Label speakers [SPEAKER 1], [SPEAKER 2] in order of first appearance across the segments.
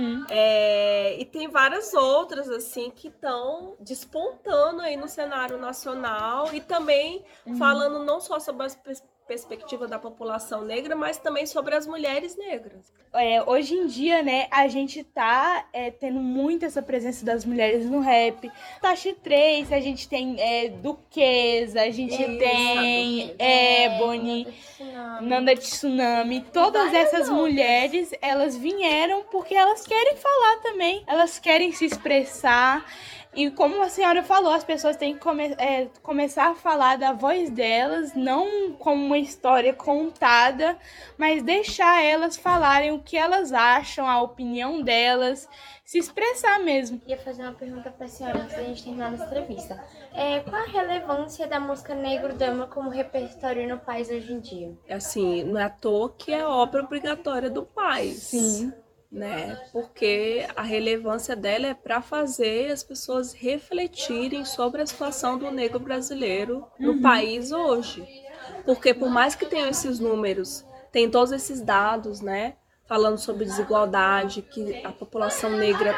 [SPEAKER 1] E tem várias outras, assim, que estão despontando aí no cenário nacional e também falando não só sobre as perspectiva da população negra, mas também sobre as mulheres negras.
[SPEAKER 2] Hoje em dia, né, a gente tá tendo muito essa presença das mulheres no rap. Tashi Trace, a gente tem Duquesa, a gente tem Ebony, Nanda Tsunami. Todas essas mulheres, elas vieram porque elas querem falar também, elas querem se expressar. E como a senhora falou, as pessoas têm que começar a falar da voz delas, não como uma história contada, mas deixar elas falarem o que elas acham, a opinião delas, se expressar mesmo.
[SPEAKER 3] Ia fazer uma pergunta para a senhora antes da gente terminar nossa entrevista. Qual a relevância da música negro-drama como repertório no país hoje em dia?
[SPEAKER 1] Assim, não é à toa que é obra obrigatória do país.
[SPEAKER 2] Sim.
[SPEAKER 1] Né? Porque a relevância dela é para fazer as pessoas refletirem sobre a situação do negro brasileiro no país hoje. Porque por mais que tenham esses números, tem todos esses dados, né? Falando sobre desigualdade, que a população negra,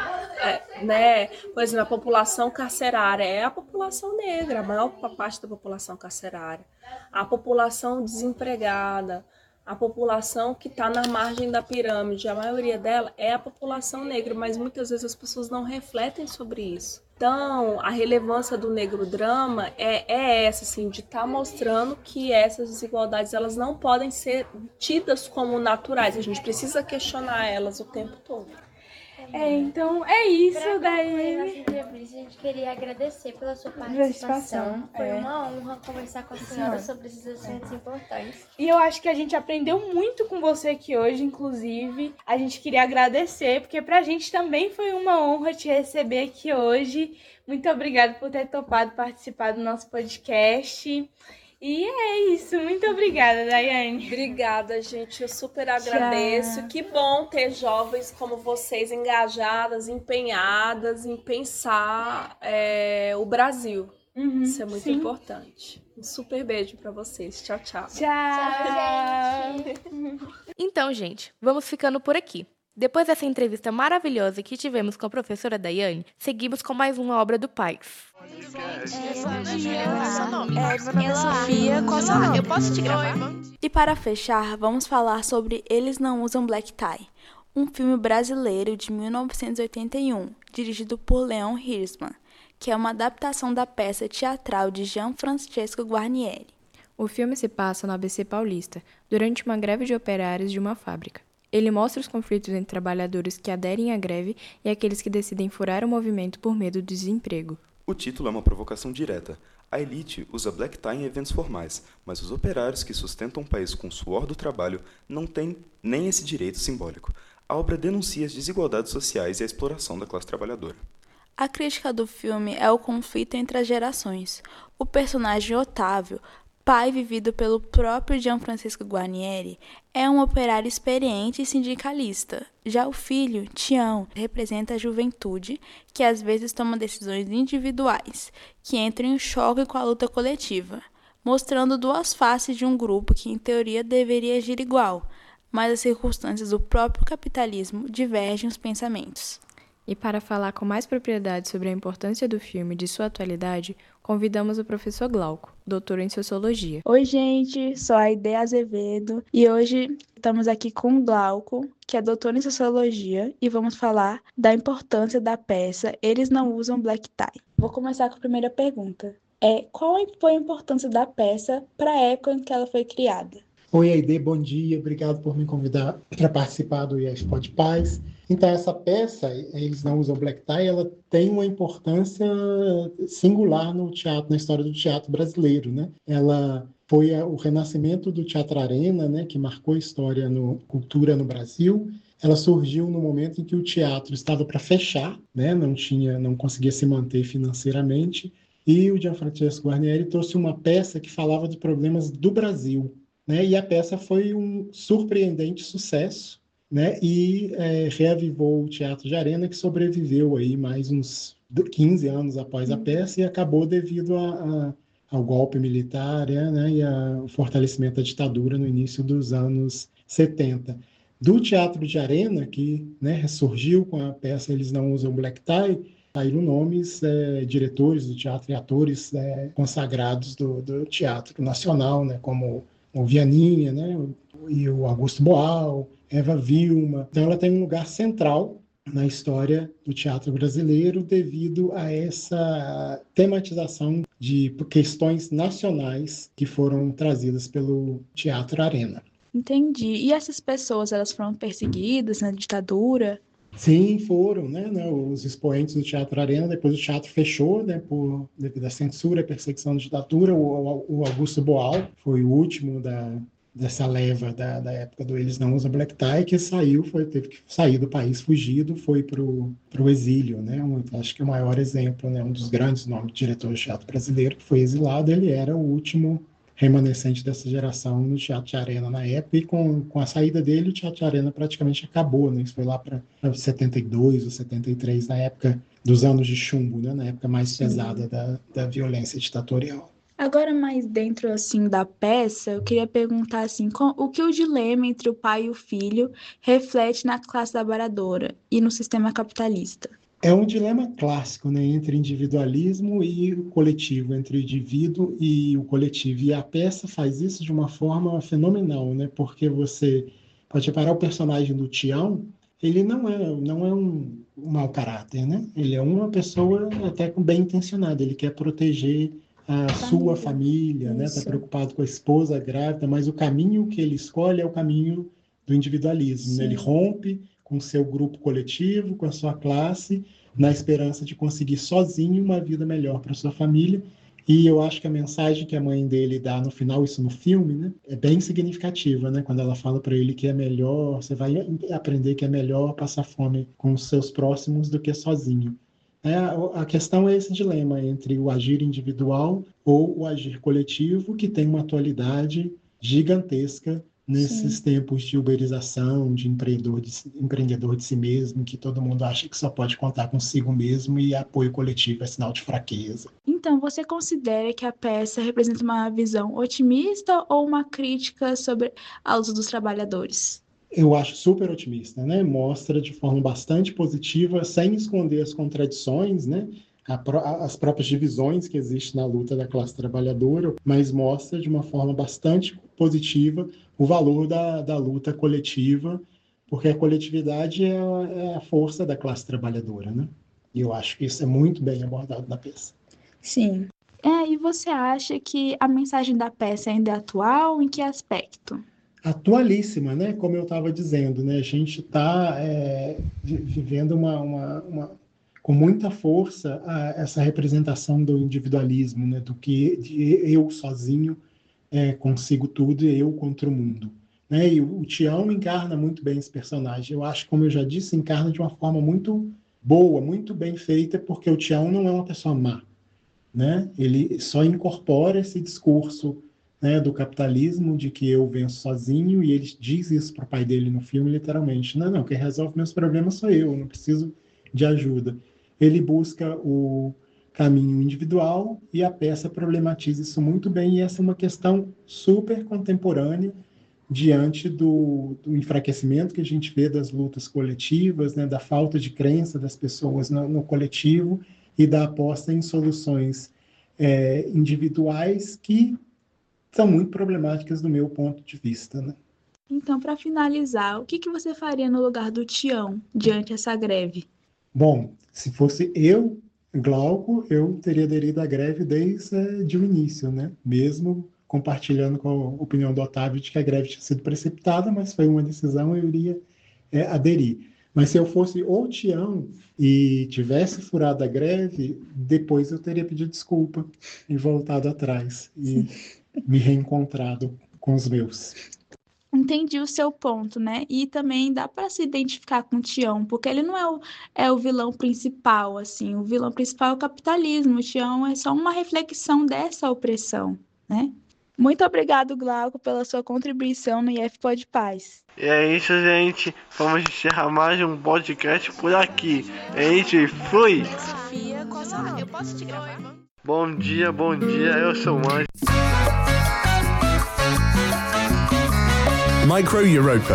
[SPEAKER 1] né? Por exemplo, a população carcerária é a população negra, a maior parte da população carcerária. A população desempregada, a população que está na margem da pirâmide, a maioria dela é a população negra, mas muitas vezes as pessoas não refletem sobre isso. Então, a relevância do negro-drama é essa, assim, de estar mostrando que essas desigualdades elas não podem ser tidas como naturais. A gente precisa questionar elas o tempo todo.
[SPEAKER 2] Então é isso
[SPEAKER 3] daí. Nossa entrevista, a gente queria agradecer pela sua participação. Foi uma honra conversar com a senhora sobre esses assuntos importantes.
[SPEAKER 2] E eu acho que a gente aprendeu muito com você aqui hoje, inclusive. A gente queria agradecer, porque pra gente também foi uma honra te receber aqui hoje. Muito obrigada por ter topado participar do nosso podcast. E é isso. Muito obrigada, Daiane.
[SPEAKER 1] Obrigada, gente. Eu super agradeço. Tchau. Que bom ter jovens como vocês engajadas, empenhadas em pensar o Brasil. Isso é muito importante. Um super beijo para vocês. Tchau, tchau.
[SPEAKER 2] Tchau,
[SPEAKER 3] gente.
[SPEAKER 4] Então, gente, vamos ficando por aqui. Depois dessa entrevista maravilhosa que tivemos com a professora Daiane, seguimos com mais uma obra do Paes.
[SPEAKER 5] Meu nome é Sofia. Qual seu nome? Eu posso te gravar?
[SPEAKER 6] E para fechar, vamos falar sobre Eles Não Usam Black Tie, um filme brasileiro de 1981, dirigido por Leon Hirschman, que é uma adaptação da peça teatral de Gianfrancesco Guarnieri.
[SPEAKER 4] O filme se passa no ABC Paulista, durante uma greve de operários de uma fábrica. Ele mostra os conflitos entre trabalhadores que aderem à greve e aqueles que decidem furar o movimento por medo do desemprego.
[SPEAKER 7] O título é uma provocação direta. A elite usa black tie em eventos formais, mas os operários que sustentam o país com o suor do trabalho não têm nem esse direito simbólico. A obra denuncia as desigualdades sociais e a exploração da classe trabalhadora.
[SPEAKER 6] A crítica do filme é o conflito entre as gerações. O personagem Otávio, pai vivido pelo próprio Gianfrancesco Guarnieri, é um operário experiente e sindicalista. Já o filho, Tião, representa a juventude, que às vezes toma decisões individuais, que entram em choque com a luta coletiva, mostrando duas faces de um grupo que, em teoria, deveria agir igual, mas as circunstâncias do próprio capitalismo divergem os pensamentos.
[SPEAKER 4] E para falar com mais propriedade sobre a importância do filme e de sua atualidade, convidamos o professor Glauco, doutor em Sociologia.
[SPEAKER 8] Oi, gente, sou a Aide Azevedo e hoje estamos aqui com o Glauco, que é doutor em Sociologia, e vamos falar da importância da peça Eles Não Usam Black Tie. Vou começar com a primeira pergunta. Qual foi a importância da peça para a época em que ela foi criada?
[SPEAKER 9] Oi, Aide, bom dia. Obrigado por me convidar para participar do IES Pod Paz. Então, essa peça, Eles Não Usam Black Tie, ela tem uma importância singular no teatro, na história do teatro brasileiro, né? Ela foi o renascimento do Teatro Arena, né, que marcou a história cultura no Brasil. Ela surgiu no momento em que o teatro estava para fechar, né? Não conseguia se manter financeiramente. E o Gianfrancesco Guarnieri trouxe uma peça que falava de problemas do Brasil, né? E a peça foi um surpreendente sucesso, né? E reavivou o Teatro de Arena, que sobreviveu aí mais uns 15 anos após a peça e acabou devido ao golpe militar, né? E ao fortalecimento da ditadura no início dos anos 70. Do teatro de arena, que, né, ressurgiu com a peça Eles Não Usam Black Tie, saíram nomes, diretores do teatro e atores consagrados do teatro nacional, né, como o Vianinha, né, e o Augusto Boal, Eva Vilma. Então ela tem um lugar central na história do teatro brasileiro devido a essa tematização de questões nacionais que foram trazidas pelo Teatro Arena.
[SPEAKER 8] Entendi. E essas pessoas, elas foram perseguidas na ditadura?
[SPEAKER 9] Sim, foram, né, os expoentes do Teatro Arena. Depois o teatro fechou, né, devido à censura e perseguição da ditadura. O Augusto Boal foi o último dessa leva da época do Eles Não Usam Black Tie, que teve que sair do país fugido, foi para o exílio, né? Acho que o maior exemplo, né, um dos grandes nomes de diretor de teatro brasileiro que foi exilado, ele era o último remanescente dessa geração no Teatro de Arena na época, e com a saída dele, o Teatro de Arena praticamente acabou, né? Isso foi lá para 72 ou 73, na época dos anos de chumbo, né? Na época mais pesada da violência ditatorial.
[SPEAKER 8] Agora, mais dentro, assim, da peça, eu queria perguntar, assim, o que o dilema entre o pai e o filho reflete na classe trabalhadora e no sistema capitalista?
[SPEAKER 9] É um dilema clássico, né, entre individualismo e o coletivo, entre o indivíduo e o coletivo. E a peça faz isso de uma forma fenomenal, né, porque você pode reparar o personagem do Tião, ele não é um mau caráter, né? Ele é uma pessoa até bem intencionada, ele quer proteger a sua família, né? Está preocupado com a esposa grávida, mas o caminho que ele escolhe é o caminho do individualismo, né? Ele rompe com o seu grupo coletivo, com a sua classe, na esperança de conseguir sozinho uma vida melhor para sua família. E eu acho que a mensagem que a mãe dele dá no final, isso no filme, né, é bem significativa, né? Quando ela fala para ele que é melhor, você vai aprender que é melhor passar fome com os seus próximos do que sozinho. A questão é esse dilema entre o agir individual ou o agir coletivo, que tem uma atualidade gigantesca nesses tempos de uberização, de empreendedor de si mesmo, que todo mundo acha que só pode contar consigo mesmo e apoio coletivo é sinal de fraqueza.
[SPEAKER 8] Então, você considera que a peça representa uma visão otimista ou uma crítica sobre a luta dos trabalhadores?
[SPEAKER 9] Eu acho super otimista, né? Mostra de forma bastante positiva, sem esconder as contradições, né? As próprias divisões que existem na luta da classe trabalhadora, mas mostra de uma forma bastante positiva o valor da luta coletiva, porque a coletividade é a força da classe trabalhadora, né? E eu acho que isso é muito bem abordado na peça.
[SPEAKER 8] Sim. E você acha que a mensagem da peça ainda é atual? Em que aspecto?
[SPEAKER 9] Atualíssima, né? Como eu estava dizendo, né? A gente está vivendo com muita força essa representação do individualismo, né? Do que eu sozinho consigo tudo e eu contra o mundo, né? E o Tião encarna muito bem esse personagem. Eu acho, como eu já disse, encarna de uma forma muito boa, muito bem feita, porque o Tião não é uma pessoa má, né? Ele só incorpora esse discurso, né, do capitalismo, de que eu venço sozinho, e ele diz isso para o pai dele no filme, literalmente. Não, quem resolve meus problemas sou eu não preciso de ajuda. Ele busca o caminho individual e a peça problematiza isso muito bem, e essa é uma questão super contemporânea diante do enfraquecimento que a gente vê das lutas coletivas, né, da falta de crença das pessoas no coletivo e da aposta em soluções individuais que são muito problemáticas do meu ponto de vista, né?
[SPEAKER 8] Então, para finalizar, o que você faria no lugar do Tião diante dessa greve?
[SPEAKER 9] Bom, se fosse eu, Glauco, eu teria aderido à greve desde o início, né? Mesmo compartilhando com a opinião do Otávio de que a greve tinha sido precipitada, mas foi uma decisão, eu iria aderir. Mas se eu fosse o Tião e tivesse furado a greve, depois eu teria pedido desculpa e voltado atrás e me reencontrado com os meus.
[SPEAKER 8] Entendi o seu ponto, né? E também dá para se identificar com o Tião, porque ele não é o vilão principal, assim. O vilão principal é o capitalismo. O Tião é só uma reflexão dessa opressão, né? Muito obrigado, Glauco, pela sua contribuição no IF Pod Paz.
[SPEAKER 10] E é isso, gente. Vamos encerrar mais um podcast por aqui. A gente fui!
[SPEAKER 5] Sofia, eu posso te gravar?
[SPEAKER 10] Bom dia, eu sou o Anjo.
[SPEAKER 11] Micro Europa,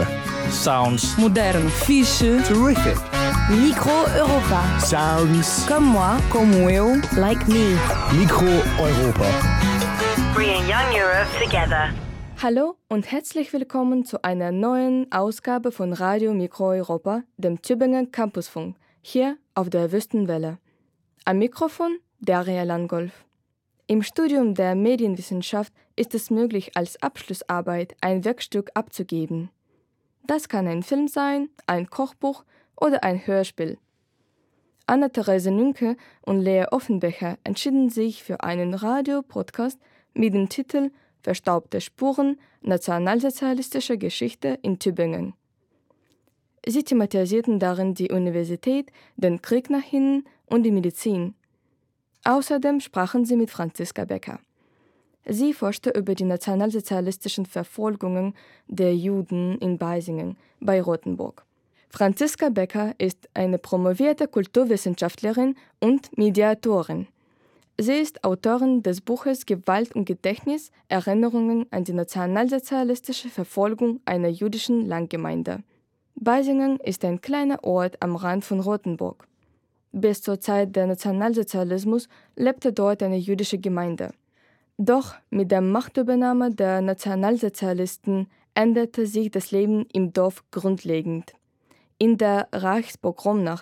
[SPEAKER 11] Sounds.
[SPEAKER 12] Modern. Fiche.
[SPEAKER 11] Terrific.
[SPEAKER 12] Micro Europa.
[SPEAKER 11] Sounds.
[SPEAKER 12] Comme moi. Como eu. Like me.
[SPEAKER 11] Micro Europa.
[SPEAKER 13] Bringing young Europe together.
[SPEAKER 4] Hallo und herzlich willkommen zu einer neuen Ausgabe von Radio Micro Europa, dem Tübingen Campusfunk, hier auf der Wüstenwelle. Am Mikrofon Daria Langolf. Im Studium der Medienwissenschaft ist es möglich, als Abschlussarbeit ein Werkstück abzugeben. Das kann ein Film sein, ein Kochbuch oder ein Hörspiel. Anna-Therese Nünke und Lea Offenbecher entschieden sich für einen Radio-Podcast mit dem Titel Verstaubte Spuren – Nationalsozialistische Geschichte in Tübingen. Sie thematisierten darin die Universität, den Krieg nach innen und die Medizin. Außerdem sprachen sie mit Franziska Becker. Sie forschte über die nationalsozialistischen Verfolgungen der Juden in Beisingen bei Rothenburg. Franziska Becker ist eine promovierte Kulturwissenschaftlerin und Mediatorin. Sie ist Autorin des Buches Gewalt und Gedächtnis – Erinnerungen an die nationalsozialistische Verfolgung einer jüdischen Landgemeinde. Beisingen ist ein kleiner Ort am Rand von Rothenburg. Bis zur Zeit des Nationalsozialismus lebte dort eine jüdische Gemeinde. Doch mit der Machtübernahme der Nationalsozialisten änderte sich das Leben im Dorf grundlegend. In der Reichspogromnacht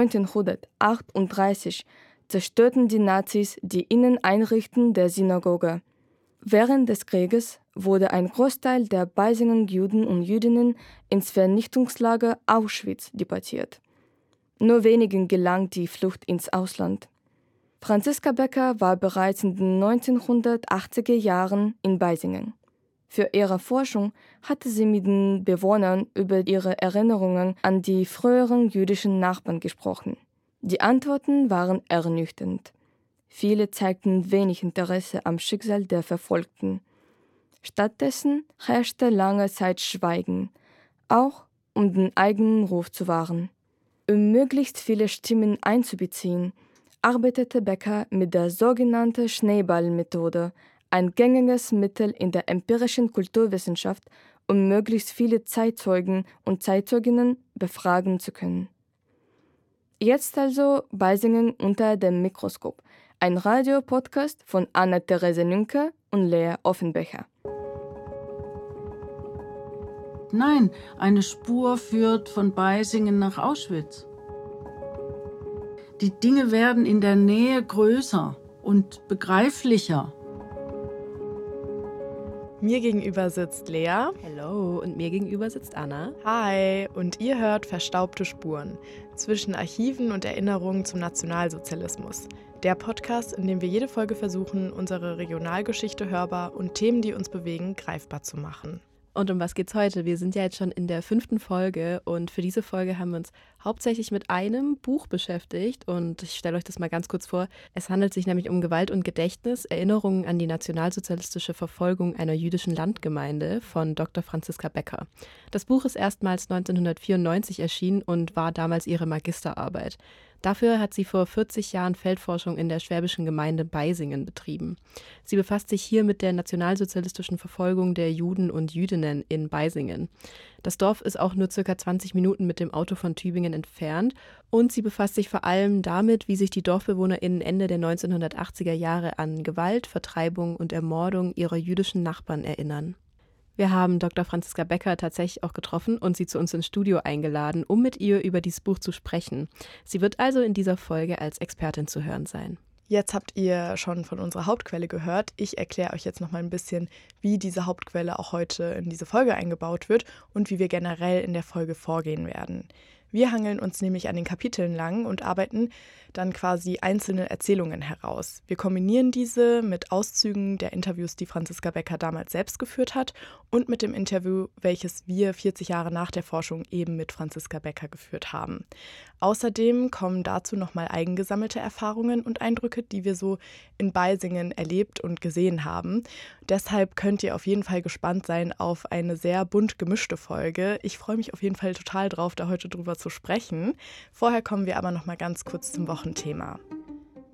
[SPEAKER 4] 1938 zerstörten die Nazis die Inneneinrichtungen der Synagoge. Während des Krieges wurde ein Großteil der Beisingen Juden und Jüdinnen ins Vernichtungslager Auschwitz deportiert. Nur wenigen gelang die Flucht ins Ausland. Franziska Becker war bereits in den 1980er Jahren in Beisingen. Für ihre Forschung hatte sie mit den Bewohnern über ihre Erinnerungen an die früheren jüdischen Nachbarn gesprochen. Die Antworten waren ernüchternd. Viele zeigten wenig Interesse am Schicksal der Verfolgten. Stattdessen herrschte lange Zeit Schweigen, auch um den eigenen Ruf zu wahren. Um möglichst viele Stimmen einzubeziehen, arbeitete Becker mit der sogenannten Schneeballmethode, ein gängiges Mittel in der empirischen Kulturwissenschaft, um möglichst viele Zeitzeugen und Zeitzeuginnen befragen zu können. Jetzt also Beisingen unter dem Mikroskop, ein Radiopodcast von Anna-Therese Nünke und Lea Offenbecher.
[SPEAKER 14] Nein, eine Spur führt von Beisingen nach Auschwitz. Die Dinge werden in der Nähe größer und begreiflicher.
[SPEAKER 15] Mir gegenüber sitzt Lea.
[SPEAKER 16] Hello. Und mir gegenüber sitzt Anna.
[SPEAKER 15] Hi. Und ihr hört Verstaubte Spuren zwischen Archiven und Erinnerungen zum Nationalsozialismus. Der Podcast, in dem wir jede Folge versuchen, unsere Regionalgeschichte hörbar und Themen, die uns bewegen, greifbar zu machen.
[SPEAKER 16] Und um was geht's heute? Wir sind ja jetzt schon in der 5. Folge und für diese Folge haben wir uns hauptsächlich mit einem Buch beschäftigt und ich stelle euch das mal ganz kurz vor. Es handelt sich nämlich um Gewalt und Gedächtnis, Erinnerungen an die nationalsozialistische Verfolgung einer jüdischen Landgemeinde von Dr. Franziska Becker. Das Buch ist erstmals 1994 erschienen und war damals ihre Magisterarbeit. Dafür hat sie vor 40 Jahren Feldforschung in der schwäbischen Gemeinde Beisingen betrieben. Sie befasst sich hier mit der nationalsozialistischen Verfolgung der Juden und Jüdinnen in Beisingen. Das Dorf ist auch nur ca. 20 Minuten mit dem Auto von Tübingen entfernt und sie befasst sich vor allem damit, wie sich die DorfbewohnerInnen Ende der 1980er Jahre an Gewalt, Vertreibung und Ermordung ihrer jüdischen Nachbarn erinnern. Wir haben Dr. Franziska Becker tatsächlich auch getroffen und sie zu uns ins Studio eingeladen, um mit ihr über dieses Buch zu sprechen. Sie wird also in dieser Folge als Expertin zu hören sein.
[SPEAKER 15] Jetzt habt ihr schon von unserer Hauptquelle gehört. Ich erkläre euch jetzt noch mal ein bisschen, wie diese Hauptquelle auch heute in diese Folge eingebaut wird und wie wir generell in der Folge vorgehen werden. Wir hangeln uns nämlich an den Kapiteln lang und arbeiten dann quasi einzelne Erzählungen heraus. Wir kombinieren diese mit Auszügen der Interviews, die Franziska Becker damals selbst geführt hat und mit dem Interview, welches wir 40 Jahre nach der Forschung eben mit Franziska Becker geführt haben. Außerdem kommen dazu nochmal eigengesammelte Erfahrungen und Eindrücke, die wir so in Beisingen erlebt und gesehen haben. Deshalb könnt ihr auf jeden Fall gespannt sein auf eine sehr bunt gemischte Folge. Ich freue mich auf jeden Fall total drauf, da heute drüber zu sprechen. Vorher kommen wir aber nochmal ganz kurz zum Wochenthema.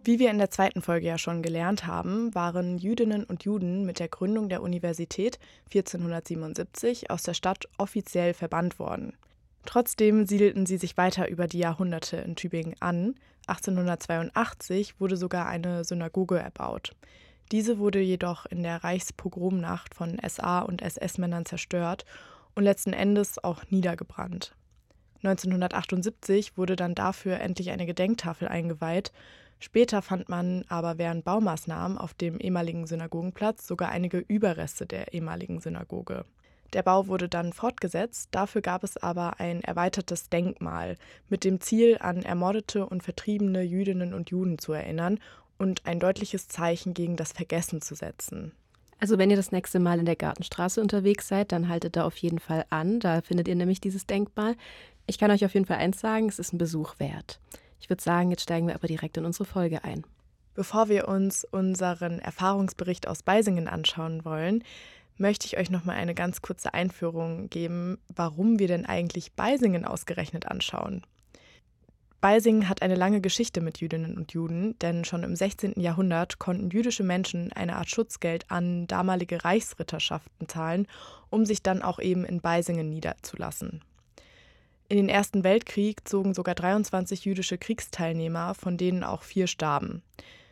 [SPEAKER 15] Wie wir in der 2. Folge ja schon gelernt haben, waren Jüdinnen und Juden mit der Gründung der Universität 1477 aus der Stadt offiziell verbannt worden. Trotzdem siedelten sie sich weiter über die Jahrhunderte in Tübingen an. 1882 wurde sogar eine Synagoge erbaut. Diese wurde jedoch in der Reichspogromnacht von SA- und SS-Männern zerstört und letzten Endes auch niedergebrannt. 1978 wurde dann dafür endlich eine Gedenktafel eingeweiht. Später fand man aber während Baumaßnahmen auf dem ehemaligen Synagogenplatz sogar einige Überreste der ehemaligen Synagoge. Der Bau wurde dann fortgesetzt, dafür gab es aber ein erweitertes Denkmal mit dem Ziel, an ermordete und vertriebene Jüdinnen und Juden zu erinnern und ein deutliches Zeichen gegen das Vergessen zu setzen.
[SPEAKER 16] Also wenn ihr das nächste Mal in der Gartenstraße unterwegs seid, dann haltet da auf jeden Fall an, da findet ihr nämlich dieses Denkmal. Ich kann euch auf jeden Fall eins sagen, es ist ein Besuch wert. Ich würde sagen, jetzt steigen wir aber direkt in unsere Folge ein.
[SPEAKER 15] Bevor wir uns unseren Erfahrungsbericht aus Beisingen anschauen wollen, möchte ich euch noch mal eine ganz kurze Einführung geben, warum wir denn eigentlich Beisingen ausgerechnet anschauen. Beisingen hat eine lange Geschichte mit Jüdinnen und Juden, denn schon im 16. Jahrhundert konnten jüdische Menschen eine Art Schutzgeld an damalige Reichsritterschaften zahlen, um sich dann auch eben in Beisingen niederzulassen. In den Ersten Weltkrieg zogen sogar 23 jüdische Kriegsteilnehmer, von denen auch 4 starben.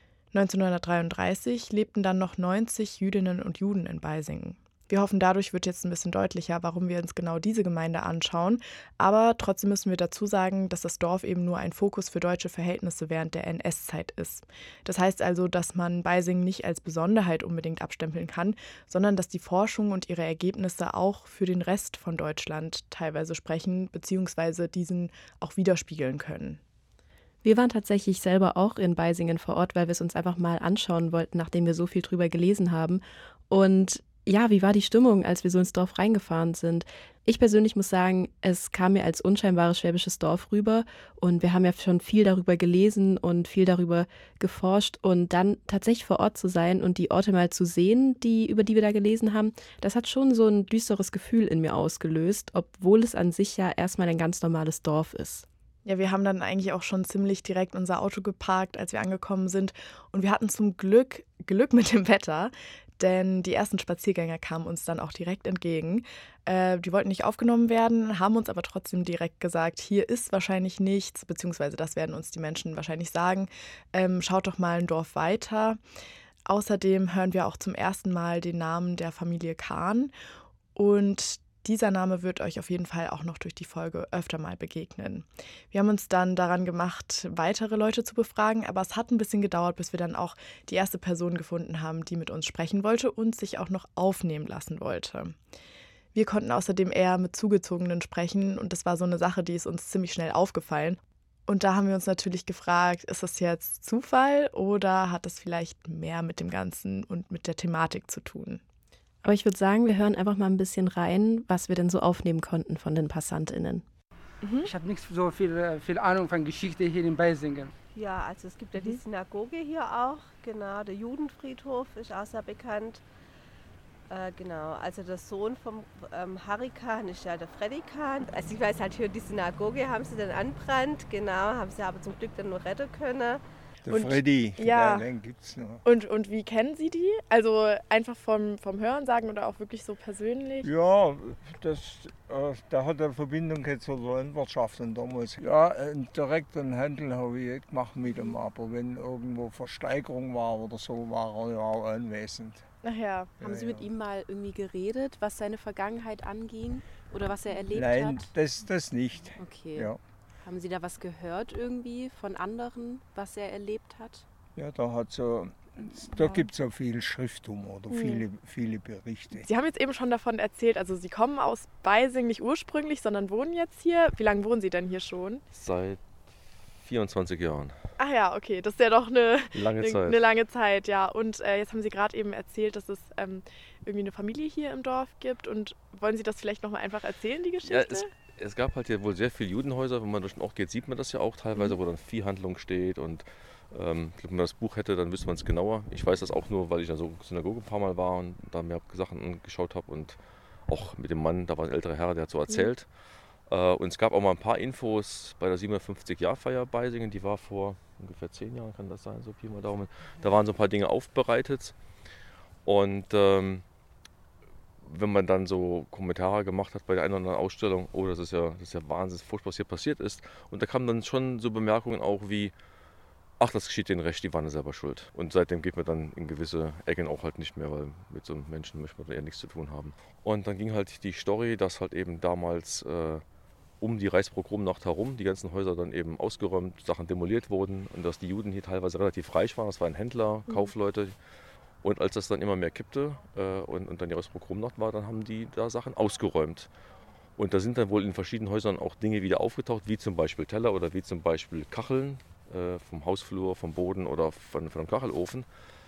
[SPEAKER 15] 1933 lebten dann noch 90 Jüdinnen und Juden in Beisingen. Wir hoffen, dadurch wird jetzt ein bisschen deutlicher, warum wir uns genau diese Gemeinde anschauen. Aber trotzdem müssen wir dazu sagen, dass das Dorf eben nur ein Fokus für deutsche Verhältnisse während der NS-Zeit ist. Das heißt also, dass man Beisingen nicht als Besonderheit unbedingt abstempeln kann, sondern dass die Forschung und ihre Ergebnisse auch für den Rest von Deutschland teilweise sprechen, beziehungsweise diesen auch widerspiegeln können.
[SPEAKER 16] Wir waren tatsächlich selber auch in Beisingen vor Ort, weil wir es uns einfach mal anschauen wollten, nachdem wir so viel drüber gelesen haben. Und ja, wie war die Stimmung, als wir so ins Dorf reingefahren sind? Ich persönlich muss sagen, es kam mir als unscheinbares schwäbisches Dorf rüber und wir haben ja schon viel darüber gelesen und viel darüber geforscht und dann tatsächlich vor Ort zu sein und die Orte mal zu sehen, über die wir da gelesen haben, das hat schon so ein düsteres Gefühl in mir ausgelöst, obwohl es an sich ja erstmal ein ganz normales Dorf ist.
[SPEAKER 15] Ja, wir haben dann eigentlich auch schon ziemlich direkt unser Auto geparkt, als wir angekommen sind und wir hatten zum Glück mit dem Wetter, denn die ersten Spaziergänger kamen uns dann auch direkt entgegen. Die wollten nicht aufgenommen werden, haben uns aber trotzdem direkt gesagt, hier ist wahrscheinlich nichts, beziehungsweise das werden uns die Menschen wahrscheinlich sagen. Schaut doch mal ein Dorf weiter. Außerdem hören wir auch zum ersten Mal den Namen der Familie Kahn und dieser Name wird euch auf jeden Fall auch noch durch die Folge öfter mal begegnen. Wir haben uns dann daran gemacht, weitere Leute zu befragen, aber es hat ein bisschen gedauert, bis wir dann auch die erste Person gefunden haben, die mit uns sprechen wollte und sich auch noch aufnehmen lassen wollte. Wir konnten außerdem eher mit Zugezogenen sprechen und das war so eine Sache, die ist uns ziemlich schnell aufgefallen. Und da haben wir uns natürlich gefragt, ist das jetzt Zufall oder hat das vielleicht mehr mit dem Ganzen und mit der Thematik zu tun?
[SPEAKER 16] Aber ich würde sagen, wir hören einfach mal ein bisschen rein, was wir denn so aufnehmen konnten von den PassantInnen.
[SPEAKER 17] Ich habe nicht so viel Ahnung von Geschichte hier in Beisingen.
[SPEAKER 18] Ja, also es gibt ja die Synagoge hier auch, genau, der Judenfriedhof ist auch sehr bekannt. Genau, also der Sohn vom Harry Kahn ist ja der Freddy Kahn. Also ich weiß halt, hier die Synagoge haben sie dann anbrannt, genau, haben sie aber zum Glück dann nur retten können.
[SPEAKER 19] Der Freddy,
[SPEAKER 15] ja.
[SPEAKER 19] Den gibt's noch.
[SPEAKER 15] Und wie kennen Sie die? Also einfach vom Hörensagen oder auch wirklich so persönlich?
[SPEAKER 19] Ja, der hat eine Verbindung jetzt zur Landwirtschaft und damals. Ja, direkt einen Handel habe ich nicht gemacht mit ihm, aber wenn irgendwo Versteigerung war oder so, war er ja auch anwesend.
[SPEAKER 15] Ach ja.
[SPEAKER 16] Haben Sie mit ihm mal irgendwie geredet, was seine Vergangenheit anging oder was er erlebt hat?
[SPEAKER 19] Nein, das nicht.
[SPEAKER 16] Okay.
[SPEAKER 19] Ja.
[SPEAKER 16] Haben Sie da was gehört irgendwie von anderen, was er erlebt hat?
[SPEAKER 19] Ja, da gibt es so viel Schriftum oder viele Berichte.
[SPEAKER 15] Sie haben jetzt eben schon davon erzählt, also Sie kommen aus Beisingen nicht ursprünglich, sondern wohnen jetzt hier. Wie lange wohnen Sie denn hier schon?
[SPEAKER 20] Seit 24 Jahren.
[SPEAKER 15] Ach ja, okay, das ist ja doch eine
[SPEAKER 20] lange
[SPEAKER 15] Zeit, ja. Und jetzt haben Sie gerade eben erzählt, dass es irgendwie eine Familie hier im Dorf gibt. Und wollen Sie das vielleicht nochmal einfach erzählen, die Geschichte?
[SPEAKER 20] Ja, es gab halt hier wohl sehr viele Judenhäuser, wenn man durch den Ort geht, sieht man das ja auch teilweise, wo dann Viehhandlung steht und wenn man das Buch hätte, dann wüsste man es genauer. Ich weiß das auch nur, weil ich in der Synagoge ein paar Mal war und da mir Sachen angeschaut habe und auch mit dem Mann, da war ein älterer Herr, der hat so erzählt. Und es gab auch mal ein paar Infos bei der 750-Jahr-Feier Beisingen, die war vor ungefähr 10 Jahren, kann das sein, so Pi mal Daumen. Da waren so ein paar Dinge aufbereitet. Und wenn man dann so Kommentare gemacht hat bei der einen oder anderen Ausstellung, oh, das ist ja wahnsinnig furchtbar, was hier passiert ist. Und da kamen dann schon so Bemerkungen auch wie, ach, das geschieht denen recht, die waren selber schuld. Und seitdem geht man dann in gewisse Ecken auch halt nicht mehr, weil mit so einem Menschen möchte man da eher nichts zu tun haben. Und dann ging halt die Story, dass halt eben damals um die Reichspogromnacht herum die ganzen Häuser dann eben ausgeräumt, Sachen demoliert wurden und dass die Juden hier teilweise relativ reich waren. Das waren Händler, Kaufleute. Und als das dann immer mehr kippte und dann die Reichspogromnacht war, dann haben die da Sachen ausgeräumt. Und da sind dann wohl in verschiedenen Häusern auch Dinge wieder aufgetaucht, wie zum Beispiel Teller oder wie zum Beispiel Kacheln vom Hausflur, vom Boden oder von einem Kachelofen.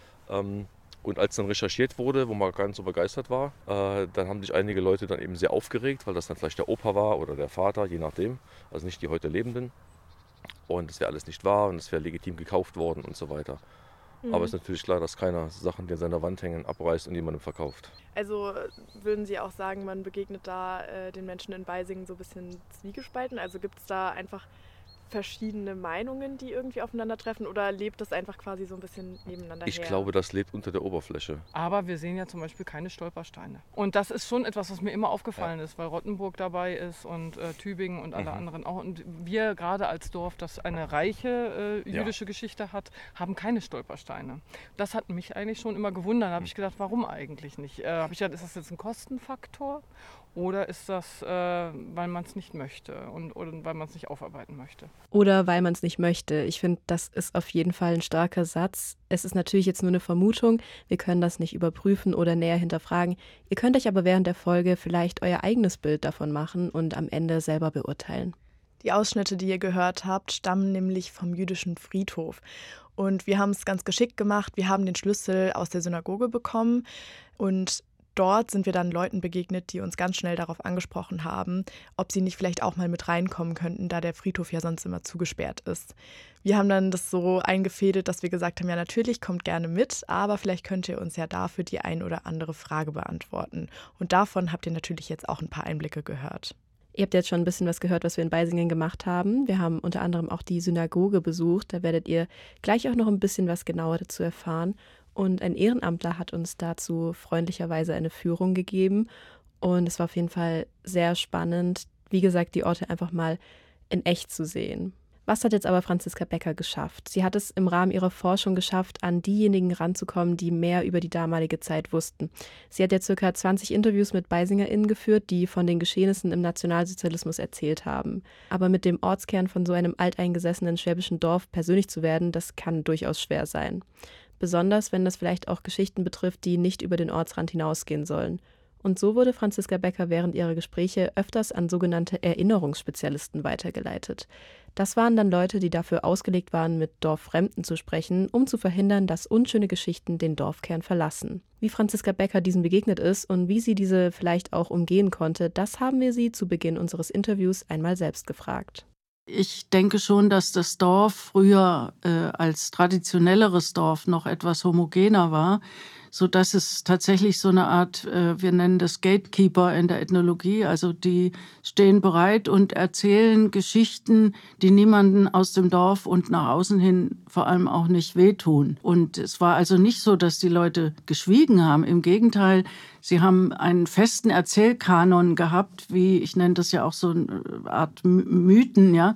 [SPEAKER 20] Und als dann recherchiert wurde, wo man gar nicht so begeistert war, dann haben sich einige Leute dann eben sehr aufgeregt, weil das dann vielleicht der Opa war oder der Vater, je nachdem, also nicht die heute Lebenden. Und das wäre alles nicht wahr und es wäre legitim gekauft worden und so weiter. Aber es ist natürlich klar, dass keiner Sachen, die an seiner Wand hängen, abreißt und jemandem verkauft.
[SPEAKER 15] Also würden Sie auch sagen, man begegnet da den Menschen in Beisingen so ein bisschen zwiegespalten? Also gibt es da einfach verschiedene Meinungen, die irgendwie aufeinandertreffen, oder lebt das einfach quasi so ein bisschen nebeneinander her?
[SPEAKER 20] Ich glaube, das lebt unter der Oberfläche.
[SPEAKER 21] Aber wir sehen ja zum Beispiel keine Stolpersteine. Und das ist schon etwas, was mir immer aufgefallen ist, weil Rottenburg dabei ist und Tübingen und alle anderen auch. Und wir gerade als Dorf, das eine reiche jüdische Geschichte hat, haben keine Stolpersteine. Das hat mich eigentlich schon immer gewundert. Da habe ich gedacht, warum eigentlich nicht? Habe ich gedacht, ist das jetzt ein Kostenfaktor? Oder ist das, weil man es nicht möchte oder weil man es nicht aufarbeiten möchte?
[SPEAKER 16] Oder weil man es nicht möchte. Ich finde, das ist auf jeden Fall ein starker Satz. Es ist natürlich jetzt nur eine Vermutung. Wir können das nicht überprüfen oder näher hinterfragen. Ihr könnt euch aber während der Folge vielleicht euer eigenes Bild davon machen und am Ende selber beurteilen.
[SPEAKER 15] Die Ausschnitte, die ihr gehört habt, stammen nämlich vom jüdischen Friedhof. Und wir haben es ganz geschickt gemacht. Wir haben den Schlüssel aus der Synagoge bekommen und dort sind wir dann Leuten begegnet, die uns ganz schnell darauf angesprochen haben, ob sie nicht vielleicht auch mal mit reinkommen könnten, da der Friedhof ja sonst immer zugesperrt ist. Wir haben dann das so eingefädelt, dass wir gesagt haben, ja natürlich, kommt gerne mit, aber vielleicht könnt ihr uns ja dafür die ein oder andere Frage beantworten. Und davon habt ihr natürlich jetzt auch ein paar Einblicke gehört.
[SPEAKER 16] Ihr habt jetzt schon ein bisschen was gehört, was wir in Beisingen gemacht haben. Wir haben unter anderem auch die Synagoge besucht. Da werdet ihr gleich auch noch ein bisschen was genauer dazu erfahren. Und ein Ehrenamtler hat uns dazu freundlicherweise eine Führung gegeben. Und es war auf jeden Fall sehr spannend, wie gesagt, die Orte einfach mal in echt zu sehen. Was hat jetzt aber Franziska Becker geschafft? Sie hat es im Rahmen ihrer Forschung geschafft, an diejenigen ranzukommen, die mehr über die damalige Zeit wussten. Sie hat ja ca. 20 Interviews mit BeisingerInnen geführt, die von den Geschehnissen im Nationalsozialismus erzählt haben. Aber mit dem Ortskern von so einem alteingesessenen schwäbischen Dorf persönlich zu werden, das kann durchaus schwer sein. Besonders, wenn das vielleicht auch Geschichten betrifft, die nicht über den Ortsrand hinausgehen sollen. Und so wurde Franziska Becker während ihrer Gespräche öfters an sogenannte Erinnerungsspezialisten weitergeleitet. Das waren dann Leute, die dafür ausgelegt waren, mit Dorffremden zu sprechen, um zu verhindern, dass unschöne Geschichten den Dorfkern verlassen. Wie Franziska Becker diesen begegnet ist und wie sie diese vielleicht auch umgehen konnte, das haben wir sie zu Beginn unseres Interviews einmal selbst gefragt.
[SPEAKER 14] Ich denke schon, dass das Dorf früher als traditionelleres Dorf noch etwas homogener war, sodass es tatsächlich so eine Art, wir nennen das Gatekeeper in der Ethnologie, also die stehen bereit und erzählen Geschichten, die niemanden aus dem Dorf und nach außen hin vor allem auch nicht wehtun. Und es war also nicht so, dass die Leute geschwiegen haben. Im Gegenteil, sie haben einen festen Erzählkanon gehabt, wie, ich nenne das ja auch so eine Art Mythen, ja,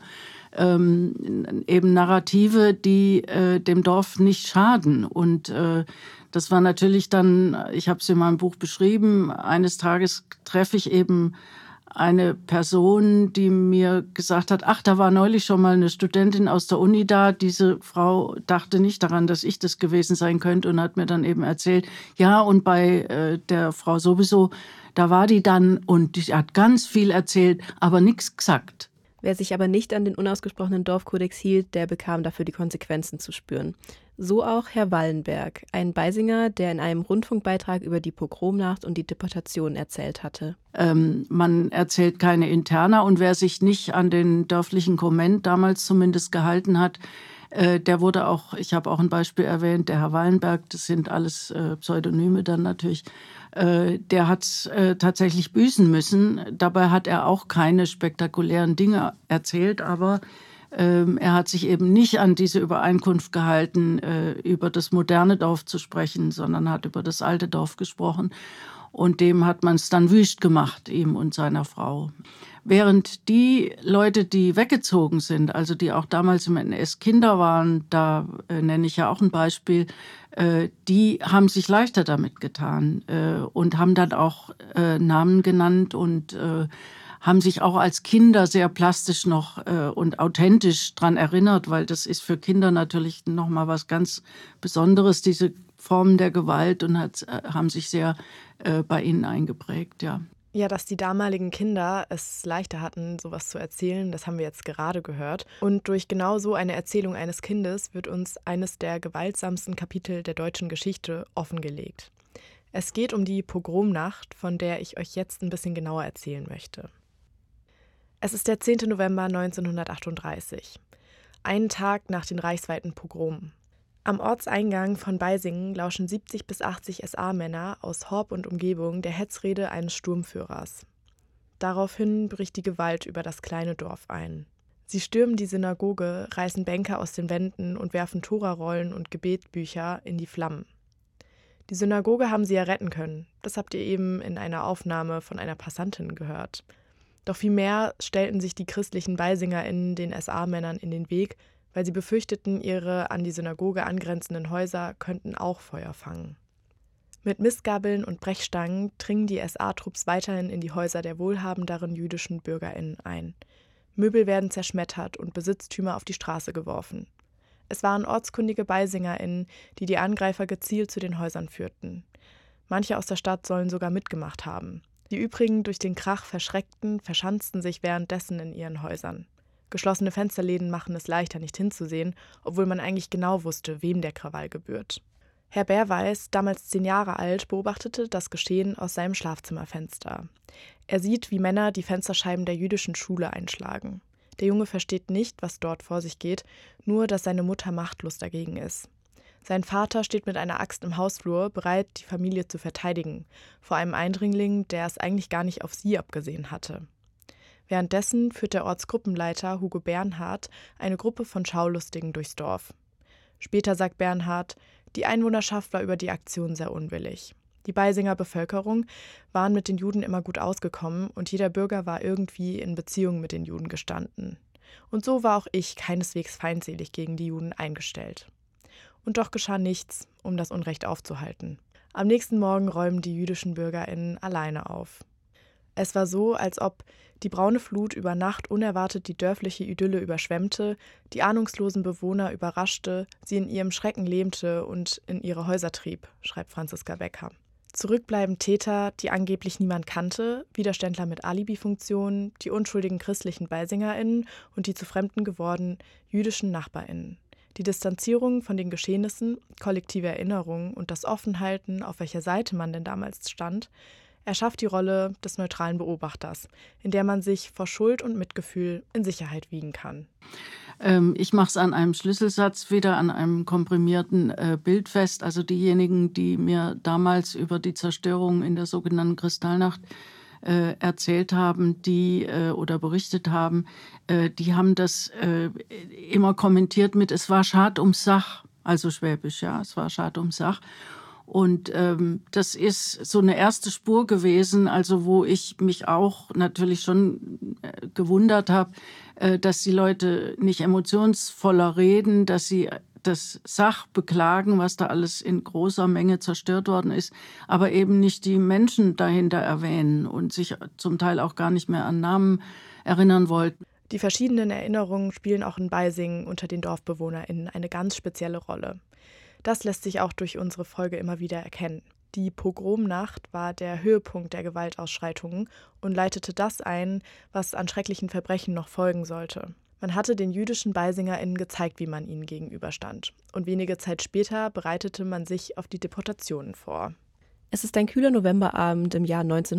[SPEAKER 14] eben Narrative, die dem Dorf nicht schaden. Und das war natürlich dann, ich habe es in meinem Buch beschrieben, eines Tages treffe ich eben eine Person, die mir gesagt hat, ach, da war neulich schon mal eine Studentin aus der Uni da. Diese Frau dachte nicht daran, dass ich das gewesen sein könnte und hat mir dann eben erzählt, ja, und bei der Frau sowieso, da war die dann und die hat ganz viel erzählt, aber nichts gesagt.
[SPEAKER 16] Wer sich aber nicht an den unausgesprochenen Dorfkodex hielt, der bekam dafür die Konsequenzen zu spüren. So auch Herr Wallenberg, ein Beisinger, der in einem Rundfunkbeitrag über die Pogromnacht und die Deportation erzählt hatte.
[SPEAKER 14] Man erzählt keine Interna und wer sich nicht an den dörflichen Komment damals zumindest gehalten hat, Der wurde auch, ich habe auch ein Beispiel erwähnt, der Herr Wallenberg, das sind alles Pseudonyme dann natürlich, der hat tatsächlich büßen müssen. Dabei hat er auch keine spektakulären Dinge erzählt, aber er hat sich eben nicht an diese Übereinkunft gehalten, über das moderne Dorf zu sprechen, sondern hat über das alte Dorf gesprochen. Und dem hat man es dann wüst gemacht, ihm und seiner Frau. Während die Leute, die weggezogen sind, also die auch damals im NS Kinder waren, da nenne ich ja auch ein Beispiel, die haben sich leichter damit getan und haben dann auch Namen genannt und haben sich auch als Kinder sehr plastisch noch und authentisch dran erinnert, weil das ist für Kinder natürlich noch mal was ganz Besonderes, diese Formen der Gewalt, und haben sich sehr bei ihnen eingeprägt, ja.
[SPEAKER 15] Ja, dass die damaligen Kinder es leichter hatten, sowas zu erzählen, das haben wir jetzt gerade gehört. Und durch genau so eine Erzählung eines Kindes wird uns eines der gewaltsamsten Kapitel der deutschen Geschichte offengelegt. Es geht um die Pogromnacht, von der ich euch jetzt ein bisschen genauer erzählen möchte. Es ist der 10. November 1938, einen Tag nach den reichsweiten Pogromen. Am Ortseingang von Beisingen lauschen 70 bis 80 SA-Männer aus Horb und Umgebung der Hetzrede eines Sturmführers. Daraufhin bricht die Gewalt über das kleine Dorf ein. Sie stürmen die Synagoge, reißen Bänke aus den Wänden und werfen Torarollen und Gebetbücher in die Flammen. Die Synagoge haben sie ja retten können. Das habt ihr eben in einer Aufnahme von einer Passantin gehört. Doch vielmehr stellten sich die christlichen BeisingerInnen den SA-Männern in den Weg, weil sie befürchteten, ihre an die Synagoge angrenzenden Häuser könnten auch Feuer fangen. Mit Mistgabeln und Brechstangen dringen die SA-Trupps weiterhin in die Häuser der wohlhabenderen jüdischen BürgerInnen ein. Möbel werden zerschmettert und Besitztümer auf die Straße geworfen. Es waren ortskundige BeisingerInnen, die die Angreifer gezielt zu den Häusern führten. Manche aus der Stadt sollen sogar mitgemacht haben. Die übrigen durch den Krach Verschreckten verschanzten sich währenddessen in ihren Häusern. Geschlossene Fensterläden machen es leichter, nicht hinzusehen, obwohl man eigentlich genau wusste, wem der Krawall gebührt. Herr Bärweis, damals 10 Jahre alt, beobachtete das Geschehen aus seinem Schlafzimmerfenster. Er sieht, wie Männer die Fensterscheiben der jüdischen Schule einschlagen. Der Junge versteht nicht, was dort vor sich geht, nur, dass seine Mutter machtlos dagegen ist. Sein Vater steht mit einer Axt im Hausflur, bereit, die Familie zu verteidigen, vor einem Eindringling, der es eigentlich gar nicht auf sie abgesehen hatte. Währenddessen führt der Ortsgruppenleiter Hugo Bernhard eine Gruppe von Schaulustigen durchs Dorf. Später sagt Bernhard, die Einwohnerschaft war über die Aktion sehr unwillig. Die Beisinger Bevölkerung waren mit den Juden immer gut ausgekommen und jeder Bürger war irgendwie in Beziehung mit den Juden gestanden. Und so war auch ich keineswegs feindselig gegen die Juden eingestellt. Und doch geschah nichts, um das Unrecht aufzuhalten. Am nächsten Morgen räumen die jüdischen BürgerInnen alleine auf. Es war so, als ob die braune Flut über Nacht unerwartet die dörfliche Idylle überschwemmte, die ahnungslosen Bewohner überraschte, sie in ihrem Schrecken lähmte und in ihre Häuser trieb, schreibt Franziska Becker. Zurück bleiben Täter, die angeblich niemand kannte, Widerständler mit Alibi-Funktionen, die unschuldigen christlichen BeisingerInnen und die zu Fremden gewordenen jüdischen NachbarInnen. Die Distanzierung von den Geschehnissen, kollektive Erinnerung und das Offenhalten, auf welcher Seite man denn damals stand, erschafft die Rolle des neutralen Beobachters, in der man sich vor Schuld und Mitgefühl in Sicherheit wiegen kann.
[SPEAKER 14] Ich mache es an einem Schlüsselsatz, wieder an einem komprimierten Bild fest. Also diejenigen, die mir damals über die Zerstörung in der sogenannten Kristallnacht erzählt haben, oder berichtet haben, die haben das immer kommentiert mit, es war schad ums Sach, also Schwäbisch, ja, es war schad ums Sach. Und das ist so eine erste Spur gewesen, also wo ich mich auch natürlich schon gewundert habe, dass die Leute nicht emotionsvoller reden, dass sie das Sach beklagen, was da alles in großer Menge zerstört worden ist, aber eben nicht die Menschen dahinter erwähnen und sich zum Teil auch gar nicht mehr an Namen erinnern wollten.
[SPEAKER 15] Die verschiedenen Erinnerungen spielen auch in Beisingen unter den DorfbewohnerInnen eine ganz spezielle Rolle. Das lässt sich auch durch unsere Folge immer wieder erkennen. Die Pogromnacht war der Höhepunkt der Gewaltausschreitungen und leitete das ein, was an schrecklichen Verbrechen noch folgen sollte. Man hatte den jüdischen BeisingerInnen gezeigt, wie man ihnen gegenüberstand. Und wenige Zeit später bereitete man sich auf die Deportationen vor.
[SPEAKER 16] Es ist ein kühler Novemberabend im Jahr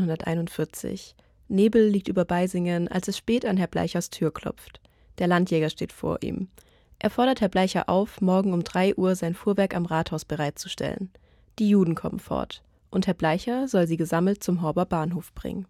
[SPEAKER 16] 1941. Nebel liegt über Beisingen, als es spät an Herr Bleichers Tür klopft. Der Landjäger steht vor ihm. Er fordert Herr Bleicher auf, morgen um 3 Uhr sein Fuhrwerk am Rathaus bereitzustellen. Die Juden kommen fort und Herr Bleicher soll sie gesammelt zum Horber Bahnhof bringen.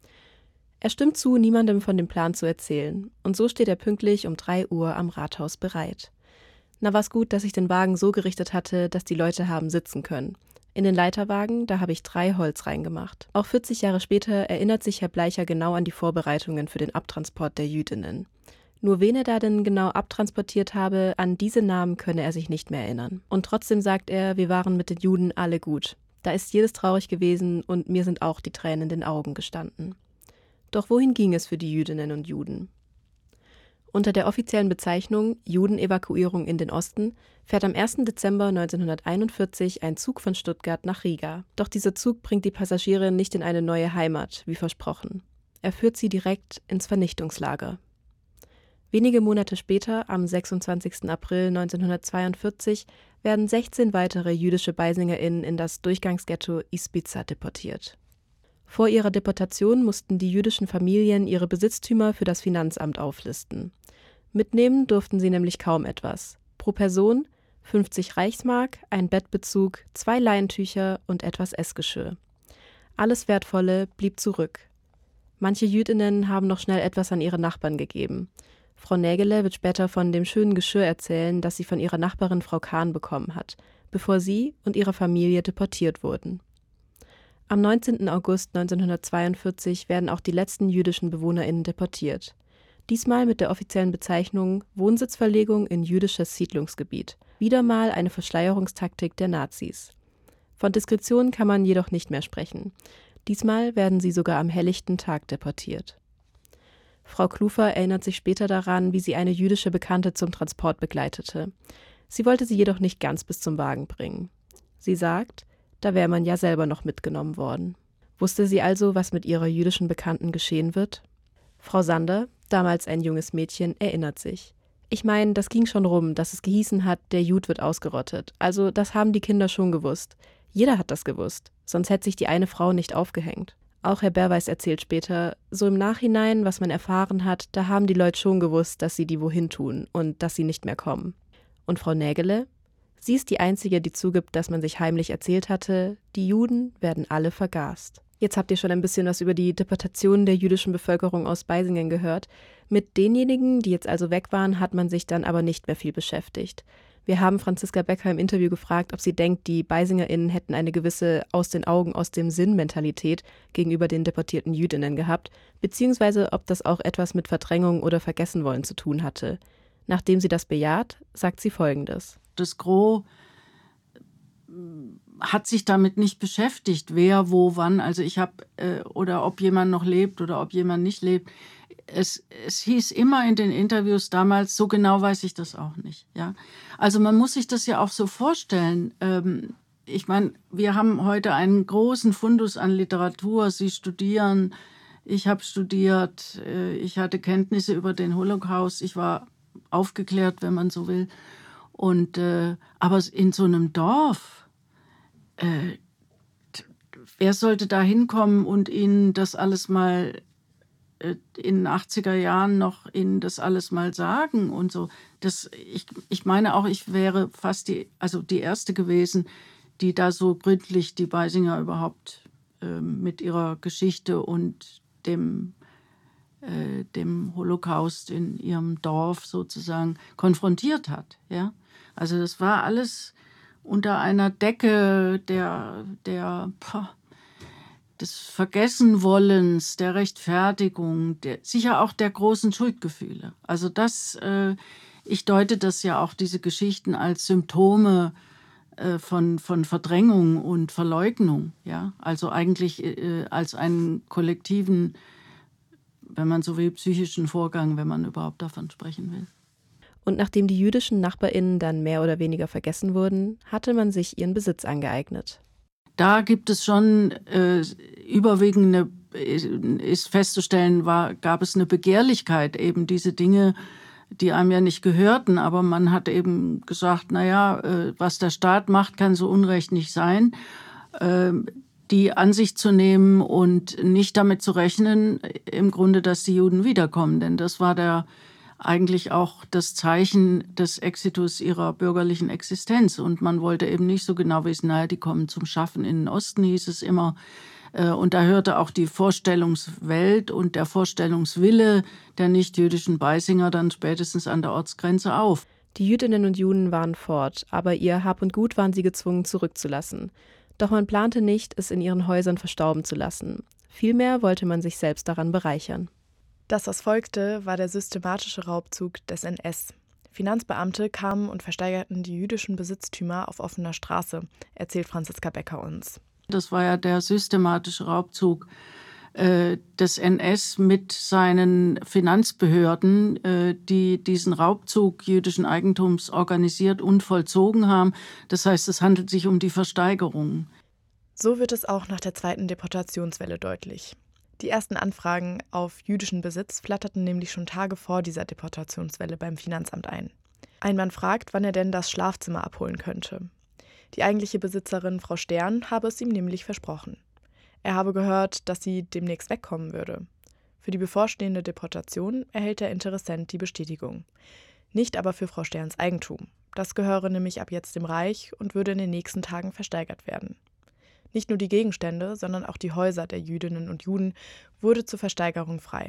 [SPEAKER 16] Er stimmt zu, niemandem von dem Plan zu erzählen, und so steht er pünktlich um 3 Uhr am Rathaus bereit. Na, war's gut, dass ich den Wagen so gerichtet hatte, dass die Leute haben sitzen können. In den Leiterwagen, da habe ich 3 Holz reingemacht. Auch 40 Jahre später erinnert sich Herr Bleicher genau an die Vorbereitungen für den Abtransport der Jüdinnen. Nur wen er da denn genau abtransportiert habe, an diese Namen könne er sich nicht mehr erinnern. Und trotzdem sagt er, wir waren mit den Juden alle gut. Da ist jedes traurig gewesen und mir sind auch die Tränen in den Augen gestanden. Doch wohin ging es für die Jüdinnen und Juden? Unter der offiziellen Bezeichnung Judenevakuierung in den Osten fährt am 1. Dezember 1941 ein Zug von Stuttgart nach Riga. Doch dieser Zug bringt die Passagiere nicht in eine neue Heimat, wie versprochen. Er führt sie direkt ins Vernichtungslager. Wenige Monate später, am 26. April 1942, werden 16 weitere jüdische BeisingerInnen in das Durchgangsghetto Ispica deportiert. Vor ihrer Deportation mussten die jüdischen Familien ihre Besitztümer für das Finanzamt auflisten. Mitnehmen durften sie nämlich kaum etwas. Pro Person 50 Reichsmark, ein Bettbezug, 2 Leintücher und etwas Essgeschirr. Alles Wertvolle blieb zurück. Manche Jüdinnen haben noch schnell etwas an ihre Nachbarn gegeben. Frau Nägele wird später von dem schönen Geschirr erzählen, das sie von ihrer Nachbarin Frau Kahn bekommen hat, bevor sie und ihre Familie deportiert wurden. Am 19. August 1942 werden auch die letzten jüdischen BewohnerInnen deportiert. Diesmal mit der offiziellen Bezeichnung Wohnsitzverlegung in jüdisches Siedlungsgebiet. Wieder mal eine Verschleierungstaktik der Nazis. Von Diskretion kann man jedoch nicht mehr sprechen. Diesmal werden sie sogar am helllichten Tag deportiert. Frau Klufer erinnert sich später daran, wie sie eine jüdische Bekannte zum Transport begleitete. Sie wollte sie jedoch nicht ganz bis zum Wagen bringen. Sie sagt, da wäre man ja selber noch mitgenommen worden. Wusste sie also, was mit ihrer jüdischen Bekannten geschehen wird? Frau Sander, damals ein junges Mädchen, erinnert sich. Ich meine, das ging schon rum, dass es gehießen hat, der Jud wird ausgerottet. Also das haben die Kinder schon gewusst. Jeder hat das gewusst, sonst hätte sich die eine Frau nicht aufgehängt. Auch Herr Berweis erzählt später, so im Nachhinein, was man erfahren hat, da haben die Leute schon gewusst, dass sie die wohin tun und dass sie nicht mehr kommen. Und Frau Nägele? Sie ist die Einzige, die zugibt, dass man sich heimlich erzählt hatte, die Juden werden alle vergast. Jetzt habt ihr schon ein bisschen was über die Deportation der jüdischen Bevölkerung aus Beisingen gehört. Mit denjenigen, die jetzt also weg waren, hat man sich dann aber nicht mehr viel beschäftigt. Wir haben Franziska Becker im Interview gefragt, ob sie denkt, die BeisingerInnen hätten eine gewisse aus den Augen, aus dem Sinn-Mentalität gegenüber den deportierten Jüdinnen gehabt, beziehungsweise ob das auch etwas mit Verdrängung oder Vergessenwollen zu tun hatte. Nachdem sie das bejaht, sagt sie Folgendes.
[SPEAKER 14] Das Gros hat sich damit nicht beschäftigt, wer, wo, wann. Also ich habe, oder ob jemand noch lebt oder ob jemand nicht lebt. Es hieß immer in den Interviews damals, so genau weiß ich das auch nicht. Ja? Also man muss sich das ja auch so vorstellen. Ich meine, wir haben heute einen großen Fundus an Literatur. Sie studieren, ich habe studiert, ich hatte Kenntnisse über den Holocaust. Ich war aufgeklärt, wenn man so will. Und, aber in so einem Dorf, wer sollte da hinkommen und ihnen das alles mal in den 80er Jahren noch ihnen das alles mal sagen und so. Ich meine auch, ich wäre fast die Erste gewesen, die da so gründlich die Beisinger überhaupt mit ihrer Geschichte und dem Holocaust in ihrem Dorf sozusagen konfrontiert hat. Ja? Also das war alles unter einer Decke des Vergessenwollens, der Rechtfertigung, sicher auch der großen Schuldgefühle. Also ich deute das ja auch, diese Geschichten, als Symptome von Verdrängung und Verleugnung. Ja? Also eigentlich als einen kollektiven, wenn man so will, psychischen Vorgang, wenn man überhaupt davon sprechen will.
[SPEAKER 16] Und nachdem die jüdischen NachbarInnen dann mehr oder weniger vergessen wurden, hatte man sich ihren Besitz angeeignet.
[SPEAKER 14] Da gibt es schon überwiegend ist festzustellen, gab es eine Begehrlichkeit, eben diese Dinge, die einem ja nicht gehörten, aber man hat eben gesagt, naja, was der Staat macht, kann so Unrecht nicht sein, die an sich zu nehmen und nicht damit zu rechnen, im Grunde, dass die Juden wiederkommen, denn das war eigentlich auch das Zeichen des Exitus ihrer bürgerlichen Existenz. Und man wollte eben nicht so genau wissen, naja, die kommen zum Schaffen in den Osten, hieß es immer. Und da hörte auch die Vorstellungswelt und der Vorstellungswille der nicht-jüdischen Beisinger dann spätestens an der Ortsgrenze auf.
[SPEAKER 16] Die Jüdinnen und Juden waren fort, aber ihr Hab und Gut waren sie gezwungen zurückzulassen. Doch man plante nicht, es in ihren Häusern verstauben zu lassen. Vielmehr wollte man sich selbst daran bereichern.
[SPEAKER 15] Das, was folgte, war der systematische Raubzug des NS. Finanzbeamte kamen und versteigerten die jüdischen Besitztümer auf offener Straße, erzählt Franziska Becker uns.
[SPEAKER 14] Das war ja der systematische Raubzug des NS mit seinen Finanzbehörden, die diesen Raubzug jüdischen Eigentums organisiert und vollzogen haben. Das heißt, es handelt sich um die Versteigerung.
[SPEAKER 15] So wird es auch nach der zweiten Deportationswelle deutlich. Die ersten Anfragen auf jüdischen Besitz flatterten nämlich schon Tage vor dieser Deportationswelle beim Finanzamt ein. Ein Mann fragt, wann er denn das Schlafzimmer abholen könnte. Die eigentliche Besitzerin, Frau Stern, habe es ihm nämlich versprochen. Er habe gehört, dass sie demnächst wegkommen würde. Für die bevorstehende Deportation erhält der Interessent die Bestätigung. Nicht aber für Frau Sterns Eigentum. Das gehöre nämlich ab jetzt dem Reich und würde in den nächsten Tagen versteigert werden. Nicht nur die Gegenstände, sondern auch die Häuser der Jüdinnen und Juden wurde zur Versteigerung frei.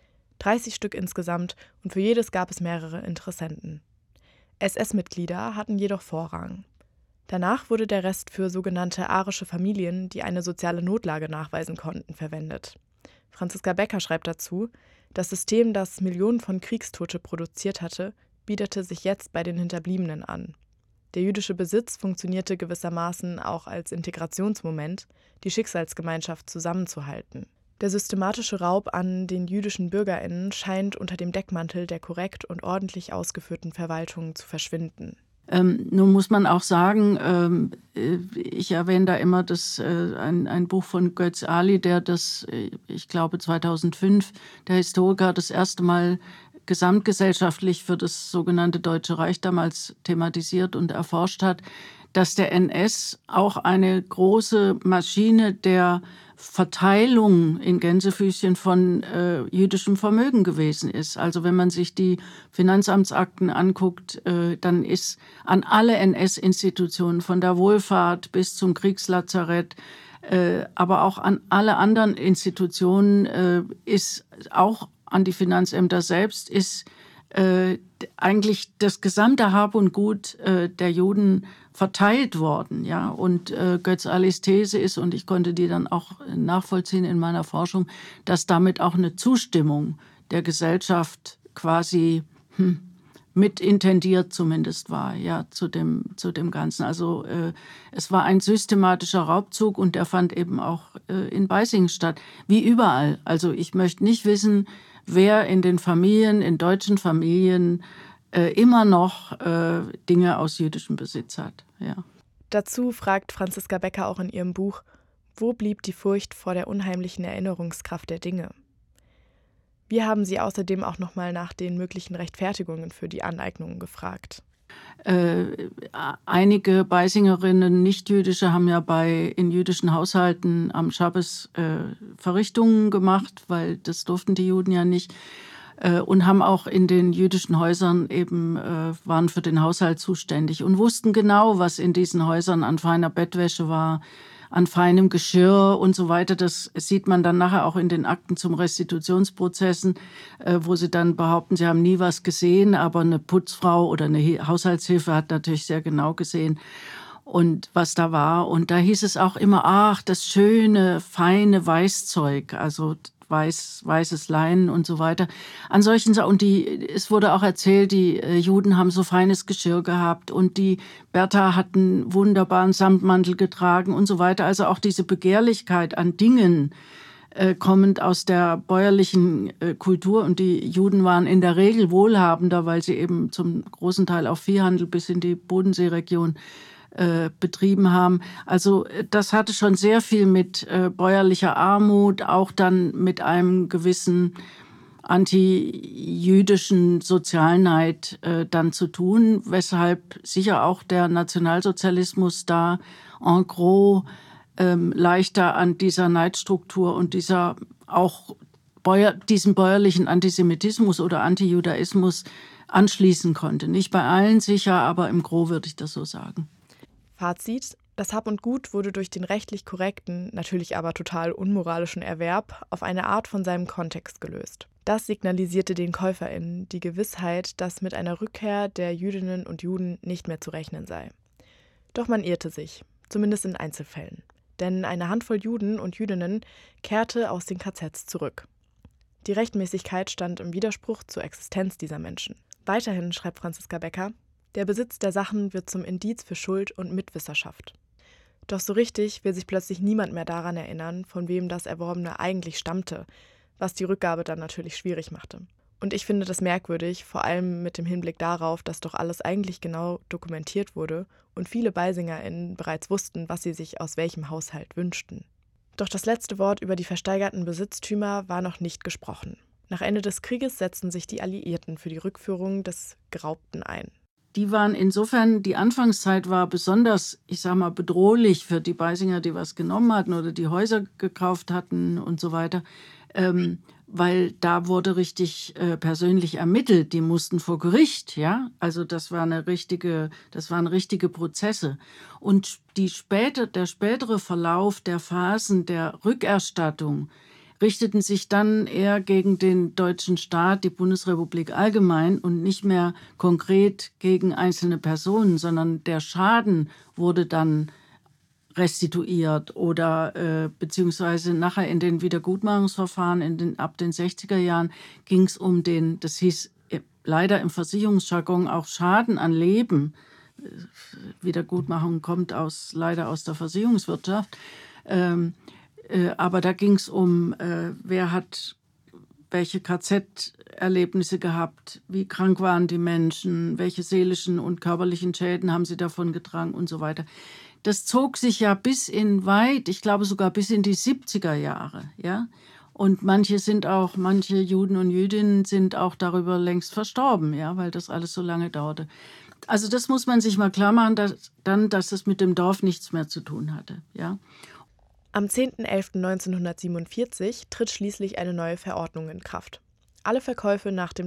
[SPEAKER 15] 30 Stück insgesamt und für jedes gab es mehrere Interessenten. SS-Mitglieder hatten jedoch Vorrang. Danach wurde der Rest für sogenannte arische Familien, die eine soziale Notlage nachweisen konnten, verwendet. Franziska Becker schreibt dazu, das System, das Millionen von Kriegstote produziert hatte, bietete sich jetzt bei den Hinterbliebenen an. Der jüdische Besitz funktionierte gewissermaßen auch als Integrationsmoment, die Schicksalsgemeinschaft zusammenzuhalten. Der systematische Raub an den jüdischen BürgerInnen scheint unter dem Deckmantel der korrekt und ordentlich ausgeführten Verwaltung zu verschwinden.
[SPEAKER 14] Nun muss man auch sagen, ich erwähne da immer ein Buch von Götz Ali, der das, ich glaube 2005, der Historiker, das erste Mal gesamtgesellschaftlich für das sogenannte Deutsche Reich damals thematisiert und erforscht hat, dass der NS auch eine große Maschine der Verteilung in Gänsefüßchen von jüdischem Vermögen gewesen ist. Also wenn man sich die Finanzamtsakten anguckt, dann ist an alle NS-Institutionen, von der Wohlfahrt bis zum Kriegslazarett, aber auch an alle anderen Institutionen, ist auch an die Finanzämter selbst, ist eigentlich das gesamte Hab und Gut der Juden verteilt worden. Ja? Und Götz Alis These ist, und ich konnte die dann auch nachvollziehen in meiner Forschung, dass damit auch eine Zustimmung der Gesellschaft quasi mit intendiert zumindest war, ja, zu dem Ganzen. Also es war ein systematischer Raubzug und der fand eben auch in Beisingen statt, wie überall. Also ich möchte nicht wissen, wer in den Familien, in deutschen Familien immer noch Dinge aus jüdischem Besitz hat. Ja.
[SPEAKER 15] Dazu fragt Franziska Becker auch in ihrem Buch, wo blieb die Furcht vor der unheimlichen Erinnerungskraft der Dinge? Wir haben sie außerdem auch nochmal nach den möglichen Rechtfertigungen für die Aneignungen gefragt.
[SPEAKER 14] Einige Beisingerinnen, nicht-jüdische, haben ja in jüdischen Haushalten am Schabbes Verrichtungen gemacht, weil das durften die Juden ja nicht. Und haben auch in den jüdischen Häusern eben, waren für den Haushalt zuständig und wussten genau, was in diesen Häusern an feiner Bettwäsche war, an feinem Geschirr und so weiter. Das sieht man dann nachher auch in den Akten zum Restitutionsprozessen, wo sie dann behaupten, sie haben nie was gesehen, aber eine Putzfrau oder eine Haushaltshilfe hat natürlich sehr genau gesehen, und was da war. Und da hieß es auch immer, ach, das schöne, feine Weißzeug, also weißes Leinen und so weiter. An solchen und es wurde auch erzählt, die Juden haben so feines Geschirr gehabt und die Bertha hat einen wunderbaren Samtmantel getragen und so weiter. Also auch diese Begehrlichkeit an Dingen, kommend aus der bäuerlichen Kultur, und die Juden waren in der Regel wohlhabender, weil sie eben zum großen Teil auch Viehhandel bis in die Bodenseeregion betrieben haben. Also das hatte schon sehr viel mit bäuerlicher Armut, auch dann mit einem gewissen anti-jüdischen Sozialneid dann zu tun, weshalb sicher auch der Nationalsozialismus da en gros leichter an dieser Neidstruktur und dieser auch diesem bäuerlichen Antisemitismus oder Antijudaismus anschließen konnte. Nicht bei allen sicher, aber im Gros würde ich das so sagen.
[SPEAKER 15] Fazit: Das Hab und Gut wurde durch den rechtlich korrekten, natürlich aber total unmoralischen Erwerb auf eine Art von seinem Kontext gelöst. Das signalisierte den KäuferInnen die Gewissheit, dass mit einer Rückkehr der Jüdinnen und Juden nicht mehr zu rechnen sei. Doch man irrte sich, zumindest in Einzelfällen. Denn eine Handvoll Juden und Jüdinnen kehrte aus den KZs zurück. Die Rechtmäßigkeit stand im Widerspruch zur Existenz dieser Menschen. Weiterhin schreibt Franziska Becker: Der Besitz der Sachen wird zum Indiz für Schuld und Mitwisserschaft. Doch so richtig will sich plötzlich niemand mehr daran erinnern, von wem das Erworbene eigentlich stammte, was die Rückgabe dann natürlich schwierig machte. Und ich finde das merkwürdig, vor allem mit dem Hinblick darauf, dass doch alles eigentlich genau dokumentiert wurde und viele BeisingerInnen bereits wussten, was sie sich aus welchem Haushalt wünschten. Doch das letzte Wort über die versteigerten Besitztümer war noch nicht gesprochen. Nach Ende des Krieges setzten sich die Alliierten für die Rückführung des Geraubten ein.
[SPEAKER 14] Die waren insofern, die Anfangszeit war besonders, ich sag mal, bedrohlich für die Beisinger, die was genommen hatten oder die Häuser gekauft hatten und so weiter, weil da wurde richtig persönlich ermittelt. Die mussten vor Gericht, ja. Also das waren richtige Prozesse. Und der spätere Verlauf der Phasen der Rückerstattung richteten sich dann eher gegen den deutschen Staat, die Bundesrepublik allgemein und nicht mehr konkret gegen einzelne Personen, sondern der Schaden wurde dann restituiert oder beziehungsweise nachher in den Wiedergutmachungsverfahren ab den 60er Jahren ging es um das hieß leider im Versicherungsjargon auch Schaden an Leben. Wiedergutmachung kommt leider aus der Versicherungswirtschaft. Aber da ging es um, wer hat welche KZ-Erlebnisse gehabt, wie krank waren die Menschen, welche seelischen und körperlichen Schäden haben sie davon getragen und so weiter. Das zog sich ja ich glaube sogar bis in die 70er Jahre, ja. Und manche Juden und Jüdinnen sind auch darüber längst verstorben, ja, weil das alles so lange dauerte. Also das muss man sich mal klar machen, dass es mit dem Dorf nichts mehr zu tun hatte, ja.
[SPEAKER 15] Am 10.11.1947 tritt schließlich eine neue Verordnung in Kraft. Alle Verkäufe nach dem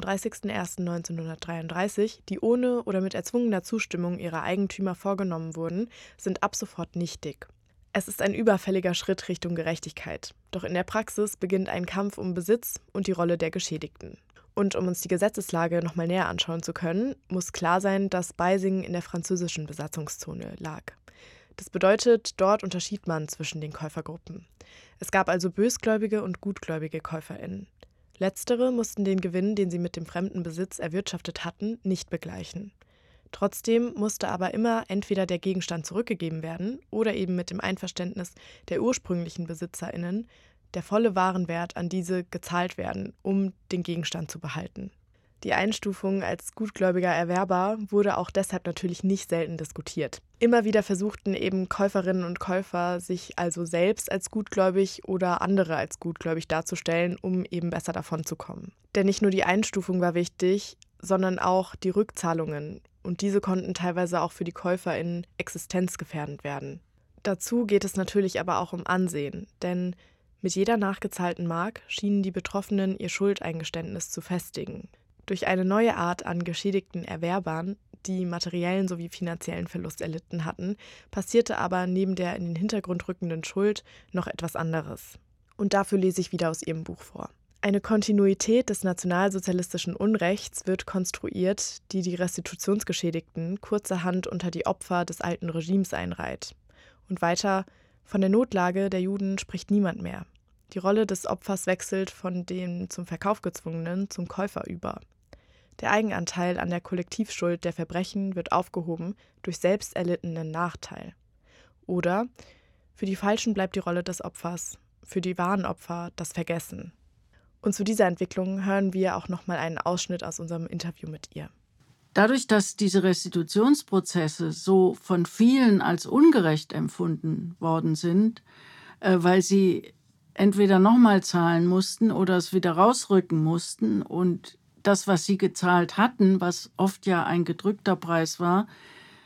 [SPEAKER 15] 30.01.1933, die ohne oder mit erzwungener Zustimmung ihrer Eigentümer vorgenommen wurden, sind ab sofort nichtig. Es ist ein überfälliger Schritt Richtung Gerechtigkeit. Doch in der Praxis beginnt ein Kampf um Besitz und die Rolle der Geschädigten. Und um uns die Gesetzeslage nochmal näher anschauen zu können, muss klar sein, dass Beisingen in der französischen Besatzungszone lag. Das bedeutet, dort unterschied man zwischen den Käufergruppen. Es gab also bösgläubige und gutgläubige KäuferInnen. Letztere mussten den Gewinn, den sie mit dem fremden Besitz erwirtschaftet hatten, nicht begleichen. Trotzdem musste aber immer entweder der Gegenstand zurückgegeben werden oder eben mit dem Einverständnis der ursprünglichen BesitzerInnen der volle Warenwert an diese gezahlt werden, um den Gegenstand zu behalten. Die Einstufung als gutgläubiger Erwerber wurde auch deshalb natürlich nicht selten diskutiert. Immer wieder versuchten eben Käuferinnen und Käufer, sich also selbst als gutgläubig oder andere als gutgläubig darzustellen, um eben besser davon zu kommen. Denn nicht nur die Einstufung war wichtig, sondern auch die Rückzahlungen. Und diese konnten teilweise auch für die KäuferInnen existenzgefährdend werden. Dazu geht es natürlich aber auch um Ansehen, denn mit jeder nachgezahlten Mark schienen die Betroffenen ihr Schuldeingeständnis zu festigen. Durch eine neue Art an geschädigten Erwerbern, die materiellen sowie finanziellen Verlust erlitten hatten, passierte aber neben der in den Hintergrund rückenden Schuld noch etwas anderes. Und dafür lese ich wieder aus ihrem Buch vor. Eine Kontinuität des nationalsozialistischen Unrechts wird konstruiert, die die Restitutionsgeschädigten kurzerhand unter die Opfer des alten Regimes einreiht. Und weiter: Von der Notlage der Juden spricht niemand mehr. Die Rolle des Opfers wechselt von dem zum Verkauf gezwungenen zum Käufer über. Der Eigenanteil an der Kollektivschuld der Verbrechen wird aufgehoben durch selbst erlittenen Nachteil. Oder: Für die Falschen bleibt die Rolle des Opfers, für die wahren Opfer das Vergessen. Und zu dieser Entwicklung hören wir auch nochmal einen Ausschnitt aus unserem Interview mit ihr.
[SPEAKER 14] Dadurch, dass diese Restitutionsprozesse so von vielen als ungerecht empfunden worden sind, weil sie entweder nochmal zahlen mussten oder es wieder rausrücken mussten und das, was sie gezahlt hatten, was oft ja ein gedrückter Preis war,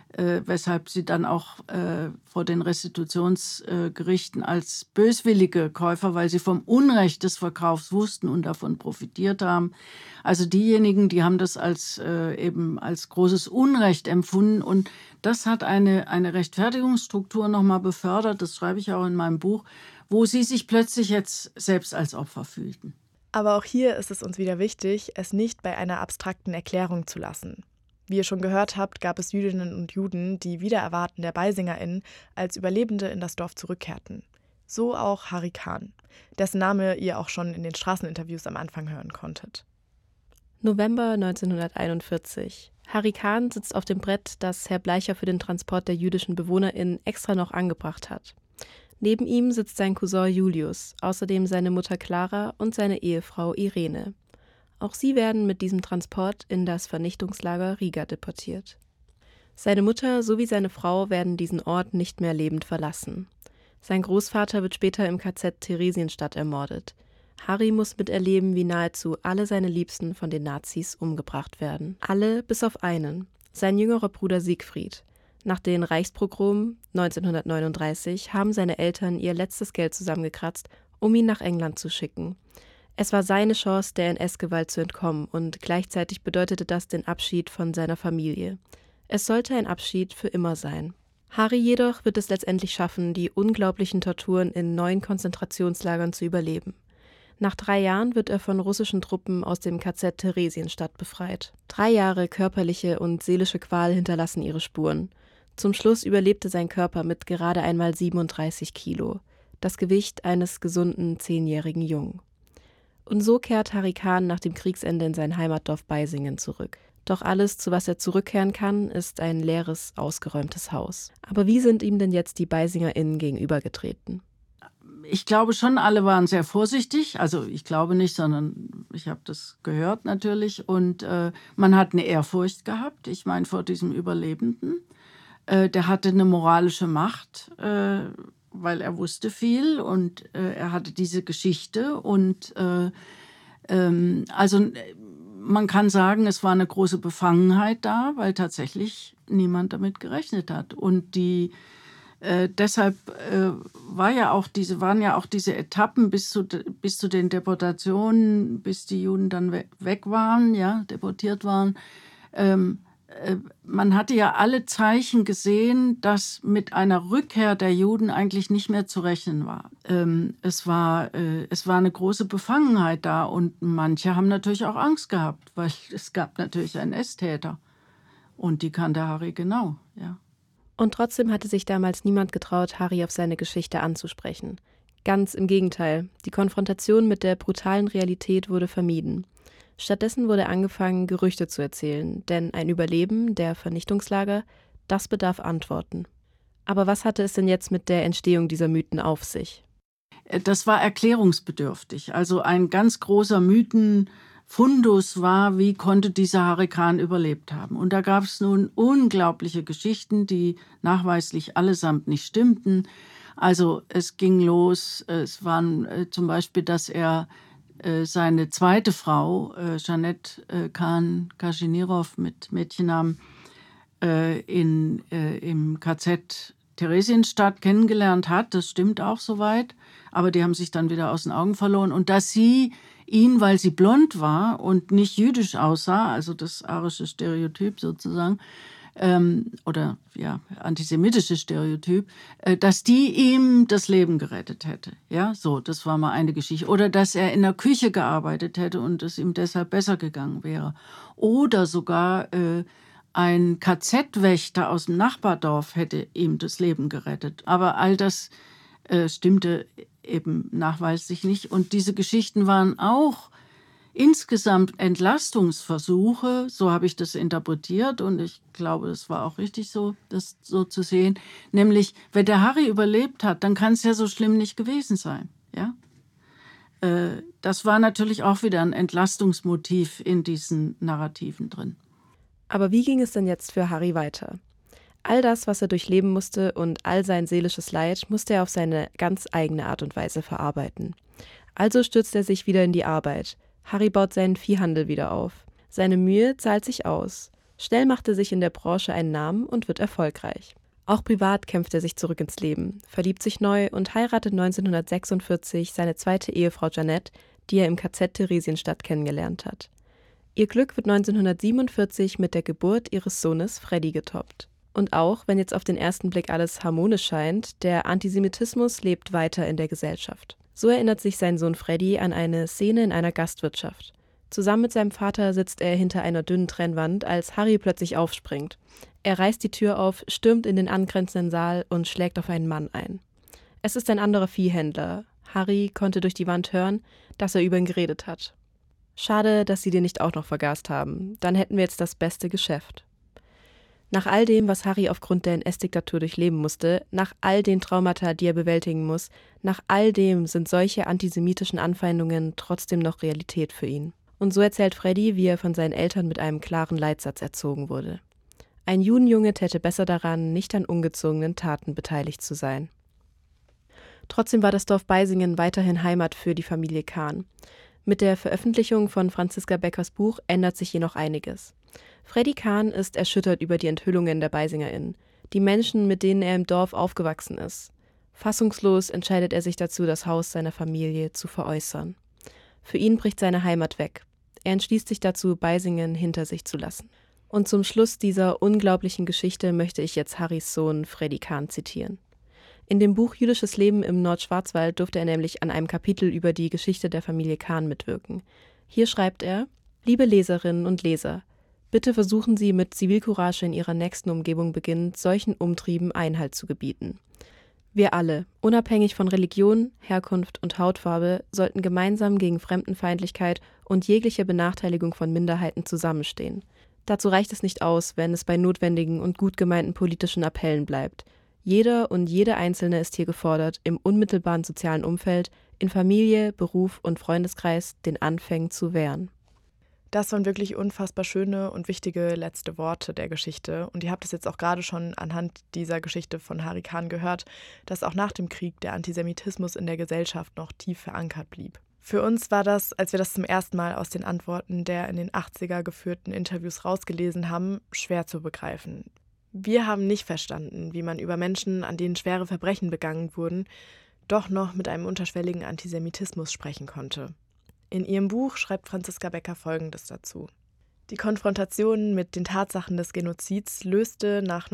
[SPEAKER 14] weshalb sie dann auch vor den Restitutionsgerichten als böswillige Käufer, weil sie vom Unrecht des Verkaufs wussten und davon profitiert haben. Also diejenigen, die haben das eben als großes Unrecht empfunden und das hat eine Rechtfertigungsstruktur nochmal befördert, das schreibe ich auch in meinem Buch, wo sie sich plötzlich jetzt selbst als Opfer fühlten.
[SPEAKER 15] Aber auch hier ist es uns wieder wichtig, es nicht bei einer abstrakten Erklärung zu lassen. Wie ihr schon gehört habt, gab es Jüdinnen und Juden, die wider Erwarten der BeisingerInnen als Überlebende in das Dorf zurückkehrten. So auch Harry Kahn, dessen Name ihr auch schon in den Straßeninterviews am Anfang hören konntet.
[SPEAKER 16] November 1941. Harry Kahn sitzt auf dem Brett, das Herr Bleicher für den Transport der jüdischen BewohnerInnen extra noch angebracht hat. Neben ihm sitzt sein Cousin Julius, außerdem seine Mutter Clara und seine Ehefrau Irene. Auch sie werden mit diesem Transport in das Vernichtungslager Riga deportiert. Seine Mutter sowie seine Frau werden diesen Ort nicht mehr lebend verlassen. Sein Großvater wird später im KZ Theresienstadt ermordet. Harry muss miterleben, wie nahezu alle seine Liebsten von den Nazis umgebracht werden. Alle bis auf einen, sein jüngerer Bruder Siegfried. Nach den Reichspogromen 1939 haben seine Eltern ihr letztes Geld zusammengekratzt, um ihn nach England zu schicken. Es war seine Chance, der NS-Gewalt zu entkommen und gleichzeitig bedeutete das den Abschied von seiner Familie. Es sollte ein Abschied für immer sein. Harry jedoch wird es letztendlich schaffen, die unglaublichen Torturen in 9 Konzentrationslagern zu überleben. Nach 3 Jahren wird er von russischen Truppen aus dem KZ Theresienstadt befreit. 3 Jahre körperliche und seelische Qual hinterlassen ihre Spuren. Zum Schluss überlebte sein Körper mit gerade einmal 37 Kilo, das Gewicht eines gesunden 10-jährigen Jungen. Und so kehrt Harry Kahn nach dem Kriegsende in sein Heimatdorf Beisingen zurück. Doch alles, zu was er zurückkehren kann, ist ein leeres, ausgeräumtes Haus. Aber wie sind ihm denn jetzt die BeisingerInnen gegenübergetreten?
[SPEAKER 14] Ich glaube schon, alle waren sehr vorsichtig. Also ich glaube nicht, sondern ich habe das gehört natürlich. Und man hat eine Ehrfurcht gehabt, ich meine vor diesem Überlebenden. Der hatte eine moralische Macht, weil er wusste viel und er hatte diese Geschichte. Und also man kann sagen, es war eine große Befangenheit da, weil tatsächlich niemand damit gerechnet hat. Und deshalb waren ja auch diese Etappen bis zu den Deportationen, bis die Juden dann weg waren, ja, deportiert waren. Man hatte ja alle Zeichen gesehen, dass mit einer Rückkehr der Juden eigentlich nicht mehr zu rechnen war. Es war eine große Befangenheit da und manche haben natürlich auch Angst gehabt, weil es gab natürlich einen NS-Täter und die kannte Harry genau, ja.
[SPEAKER 16] Und trotzdem hatte sich damals niemand getraut, Harry auf seine Geschichte anzusprechen. Ganz im Gegenteil, die Konfrontation mit der brutalen Realität wurde vermieden. Stattdessen wurde angefangen, Gerüchte zu erzählen, denn ein Überleben der Vernichtungslager, das bedarf Antworten. Aber was hatte es denn jetzt mit der Entstehung dieser Mythen auf sich?
[SPEAKER 14] Das war erklärungsbedürftig. Also ein ganz großer Mythenfundus war, wie konnte dieser Harry Kahn überlebt haben. Und da gab es nun unglaubliche Geschichten, die nachweislich allesamt nicht stimmten. Also es ging los, es waren zum Beispiel, dass er seine zweite Frau, Jeanette Kahn-Kaschinirov mit Mädchennamen, im KZ Theresienstadt kennengelernt hat. Das stimmt auch soweit. Aber die haben sich dann wieder aus den Augen verloren. Und dass sie ihn, weil sie blond war und nicht jüdisch aussah, also das arische Stereotyp sozusagen, oder ja, antisemitische Stereotyp, dass die ihm das Leben gerettet hätte. Ja, so, das war mal eine Geschichte. Oder dass er in der Küche gearbeitet hätte und es ihm deshalb besser gegangen wäre. Oder sogar ein KZ-Wächter aus dem Nachbardorf hätte ihm das Leben gerettet. Aber all das stimmte eben nachweislich nicht. Und diese Geschichten waren auch insgesamt Entlastungsversuche, so habe ich das interpretiert und ich glaube, es war auch richtig so, das so zu sehen. Nämlich, wenn der Harry überlebt hat, dann kann es ja so schlimm nicht gewesen sein. Ja? Das war natürlich auch wieder ein Entlastungsmotiv in diesen Narrativen drin.
[SPEAKER 16] Aber wie ging es denn jetzt für Harry weiter? All das, was er durchleben musste und all sein seelisches Leid, musste er auf seine ganz eigene Art und Weise verarbeiten. Also stürzt er sich wieder in die Arbeit. Harry baut seinen Viehhandel wieder auf. Seine Mühe zahlt sich aus. Schnell macht er sich in der Branche einen Namen und wird erfolgreich. Auch privat kämpft er sich zurück ins Leben, verliebt sich neu und heiratet 1946 seine zweite Ehefrau Jeanette, die er im KZ Theresienstadt kennengelernt hat. Ihr Glück wird 1947 mit der Geburt ihres Sohnes Freddy getoppt. Und auch, wenn jetzt auf den ersten Blick alles harmonisch scheint, der Antisemitismus lebt weiter in der Gesellschaft. So erinnert sich sein Sohn Freddy an eine Szene in einer Gastwirtschaft. Zusammen mit seinem Vater sitzt er hinter einer dünnen Trennwand, als Harry plötzlich aufspringt. Er reißt die Tür auf, stürmt in den angrenzenden Saal und schlägt auf einen Mann ein. Es ist ein anderer Viehhändler. Harry konnte durch die Wand hören, dass er über ihn geredet hat. Schade, dass sie den nicht auch noch vergast haben. Dann hätten wir jetzt das beste Geschäft. Nach all dem, was Harry aufgrund der NS-Diktatur durchleben musste, nach all den Traumata, die er bewältigen muss, nach all dem sind solche antisemitischen Anfeindungen trotzdem noch Realität für ihn. Und so erzählt Freddy, wie er von seinen Eltern mit einem klaren Leitsatz erzogen wurde. Ein Judenjunge täte besser daran, nicht an ungezogenen Taten beteiligt zu sein. Trotzdem war das Dorf Beisingen weiterhin Heimat für die Familie Kahn. Mit der Veröffentlichung von Franziska Beckers Buch ändert sich hier noch einiges. Freddy Kahn ist erschüttert über die Enthüllungen der BeisingerInnen, die Menschen, mit denen er im Dorf aufgewachsen ist. Fassungslos entscheidet er sich dazu, das Haus seiner Familie zu veräußern. Für ihn bricht seine Heimat weg. Er entschließt sich dazu, Beisingen hinter sich zu lassen. Und zum Schluss dieser unglaublichen Geschichte möchte ich jetzt Harrys Sohn Freddy Kahn zitieren. In dem Buch Jüdisches Leben im Nordschwarzwald durfte er nämlich an einem Kapitel über die Geschichte der Familie Kahn mitwirken. Hier schreibt er: Liebe Leserinnen und Leser, bitte versuchen Sie mit Zivilcourage in Ihrer nächsten Umgebung beginnend, solchen Umtrieben Einhalt zu gebieten. Wir alle, unabhängig von Religion, Herkunft und Hautfarbe, sollten gemeinsam gegen Fremdenfeindlichkeit und jegliche Benachteiligung von Minderheiten zusammenstehen. Dazu reicht es nicht aus, wenn es bei notwendigen und gut gemeinten politischen Appellen bleibt. Jeder und jede Einzelne ist hier gefordert, im unmittelbaren sozialen Umfeld, in Familie, Beruf und Freundeskreis den Anfängen zu wehren.
[SPEAKER 15] Das waren wirklich unfassbar schöne und wichtige letzte Worte der Geschichte. Und ihr habt es jetzt auch gerade schon anhand dieser Geschichte von Harry Kahn gehört, dass auch nach dem Krieg der Antisemitismus in der Gesellschaft noch tief verankert blieb. Für uns war das, als wir das zum ersten Mal aus den Antworten der in den 80er geführten Interviews rausgelesen haben, schwer zu begreifen. Wir haben nicht verstanden, wie man über Menschen, an denen schwere Verbrechen begangen wurden, doch noch mit einem unterschwelligen Antisemitismus sprechen konnte. In ihrem Buch schreibt Franziska Becker Folgendes dazu: Die Konfrontation mit den Tatsachen des Genozids löste nach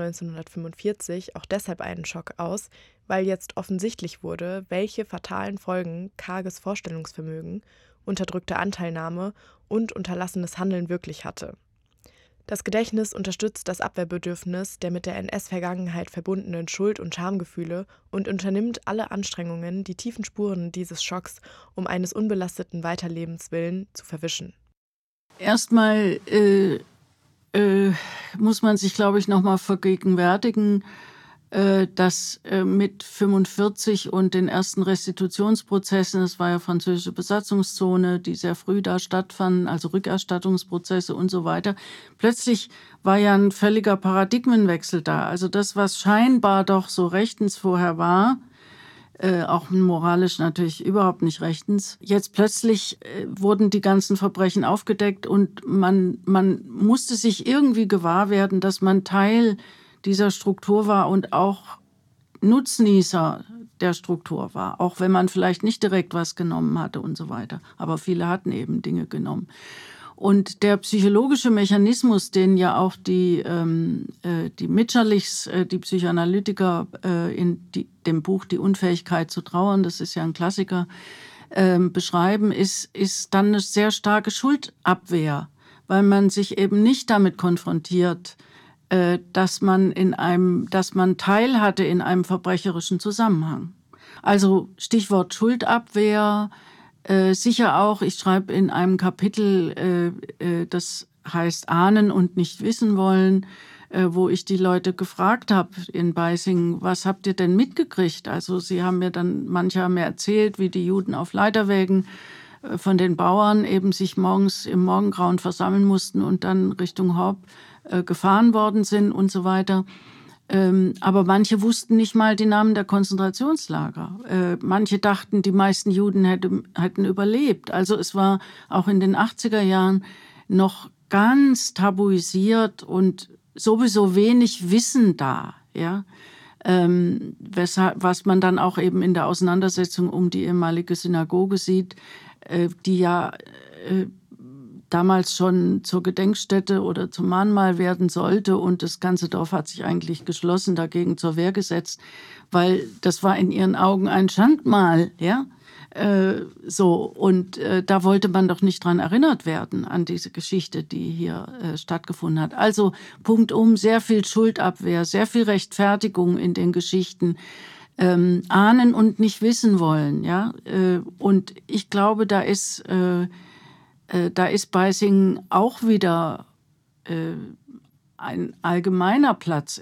[SPEAKER 15] 1945 auch deshalb einen Schock aus, weil jetzt offensichtlich wurde, welche fatalen Folgen karges Vorstellungsvermögen, unterdrückte Anteilnahme und unterlassenes Handeln wirklich hatte. Das Gedächtnis unterstützt das Abwehrbedürfnis der mit der NS-Vergangenheit verbundenen Schuld- und Schamgefühle und unternimmt alle Anstrengungen, die tiefen Spuren dieses Schocks um eines unbelasteten Weiterlebens willen zu verwischen.
[SPEAKER 14] Erstmal muss man sich, glaube ich, nochmal vergegenwärtigen, dass mit 1945 und den ersten Restitutionsprozessen, es war ja französische Besatzungszone, die sehr früh da stattfanden, also Rückerstattungsprozesse und so weiter, plötzlich war ja ein völliger Paradigmenwechsel da. Also das, was scheinbar doch so rechtens vorher war, auch moralisch natürlich überhaupt nicht rechtens. Jetzt plötzlich wurden die ganzen Verbrechen aufgedeckt und man musste sich irgendwie gewahr werden, dass man Teil dieser Struktur war und auch Nutznießer der Struktur war, auch wenn man vielleicht nicht direkt was genommen hatte und so weiter. Aber viele hatten eben Dinge genommen. Und der psychologische Mechanismus, den ja auch die Mitscherlichs, die Psychoanalytiker in dem Buch Die Unfähigkeit zu trauern, das ist ja ein Klassiker, beschreiben, ist dann eine sehr starke Schuldabwehr, weil man sich eben nicht damit konfrontiert, dass man Teil hatte in einem verbrecherischen Zusammenhang. Also Stichwort Schuldabwehr, sicher auch, ich schreibe in einem Kapitel, das heißt Ahnen und nicht wissen wollen, wo ich die Leute gefragt habe in Beisingen, was habt ihr denn mitgekriegt? Also sie haben mir dann, manche haben mir erzählt, wie die Juden auf Leiterwägen von den Bauern eben sich morgens im Morgengrauen versammeln mussten und dann Richtung Horb gefahren worden sind und so weiter. Aber manche wussten nicht mal die Namen der Konzentrationslager. Manche dachten, die meisten Juden hätten überlebt. Also es war auch in den 80er Jahren noch ganz tabuisiert und sowieso wenig Wissen da, ja. Was man dann auch eben in der Auseinandersetzung um die ehemalige Synagoge sieht, die ja damals schon zur Gedenkstätte oder zum Mahnmal werden sollte, und das ganze Dorf hat sich eigentlich geschlossen dagegen zur Wehr gesetzt, weil das war in ihren Augen ein Schandmal, ja. Da wollte man doch nicht dran erinnert werden, an diese Geschichte, die hier stattgefunden hat. Also punktum, sehr viel Schuldabwehr, sehr viel Rechtfertigung in den Geschichten, ahnen und nicht wissen wollen, ja. Und ich glaube, da ist Beising auch wieder ein allgemeiner Platz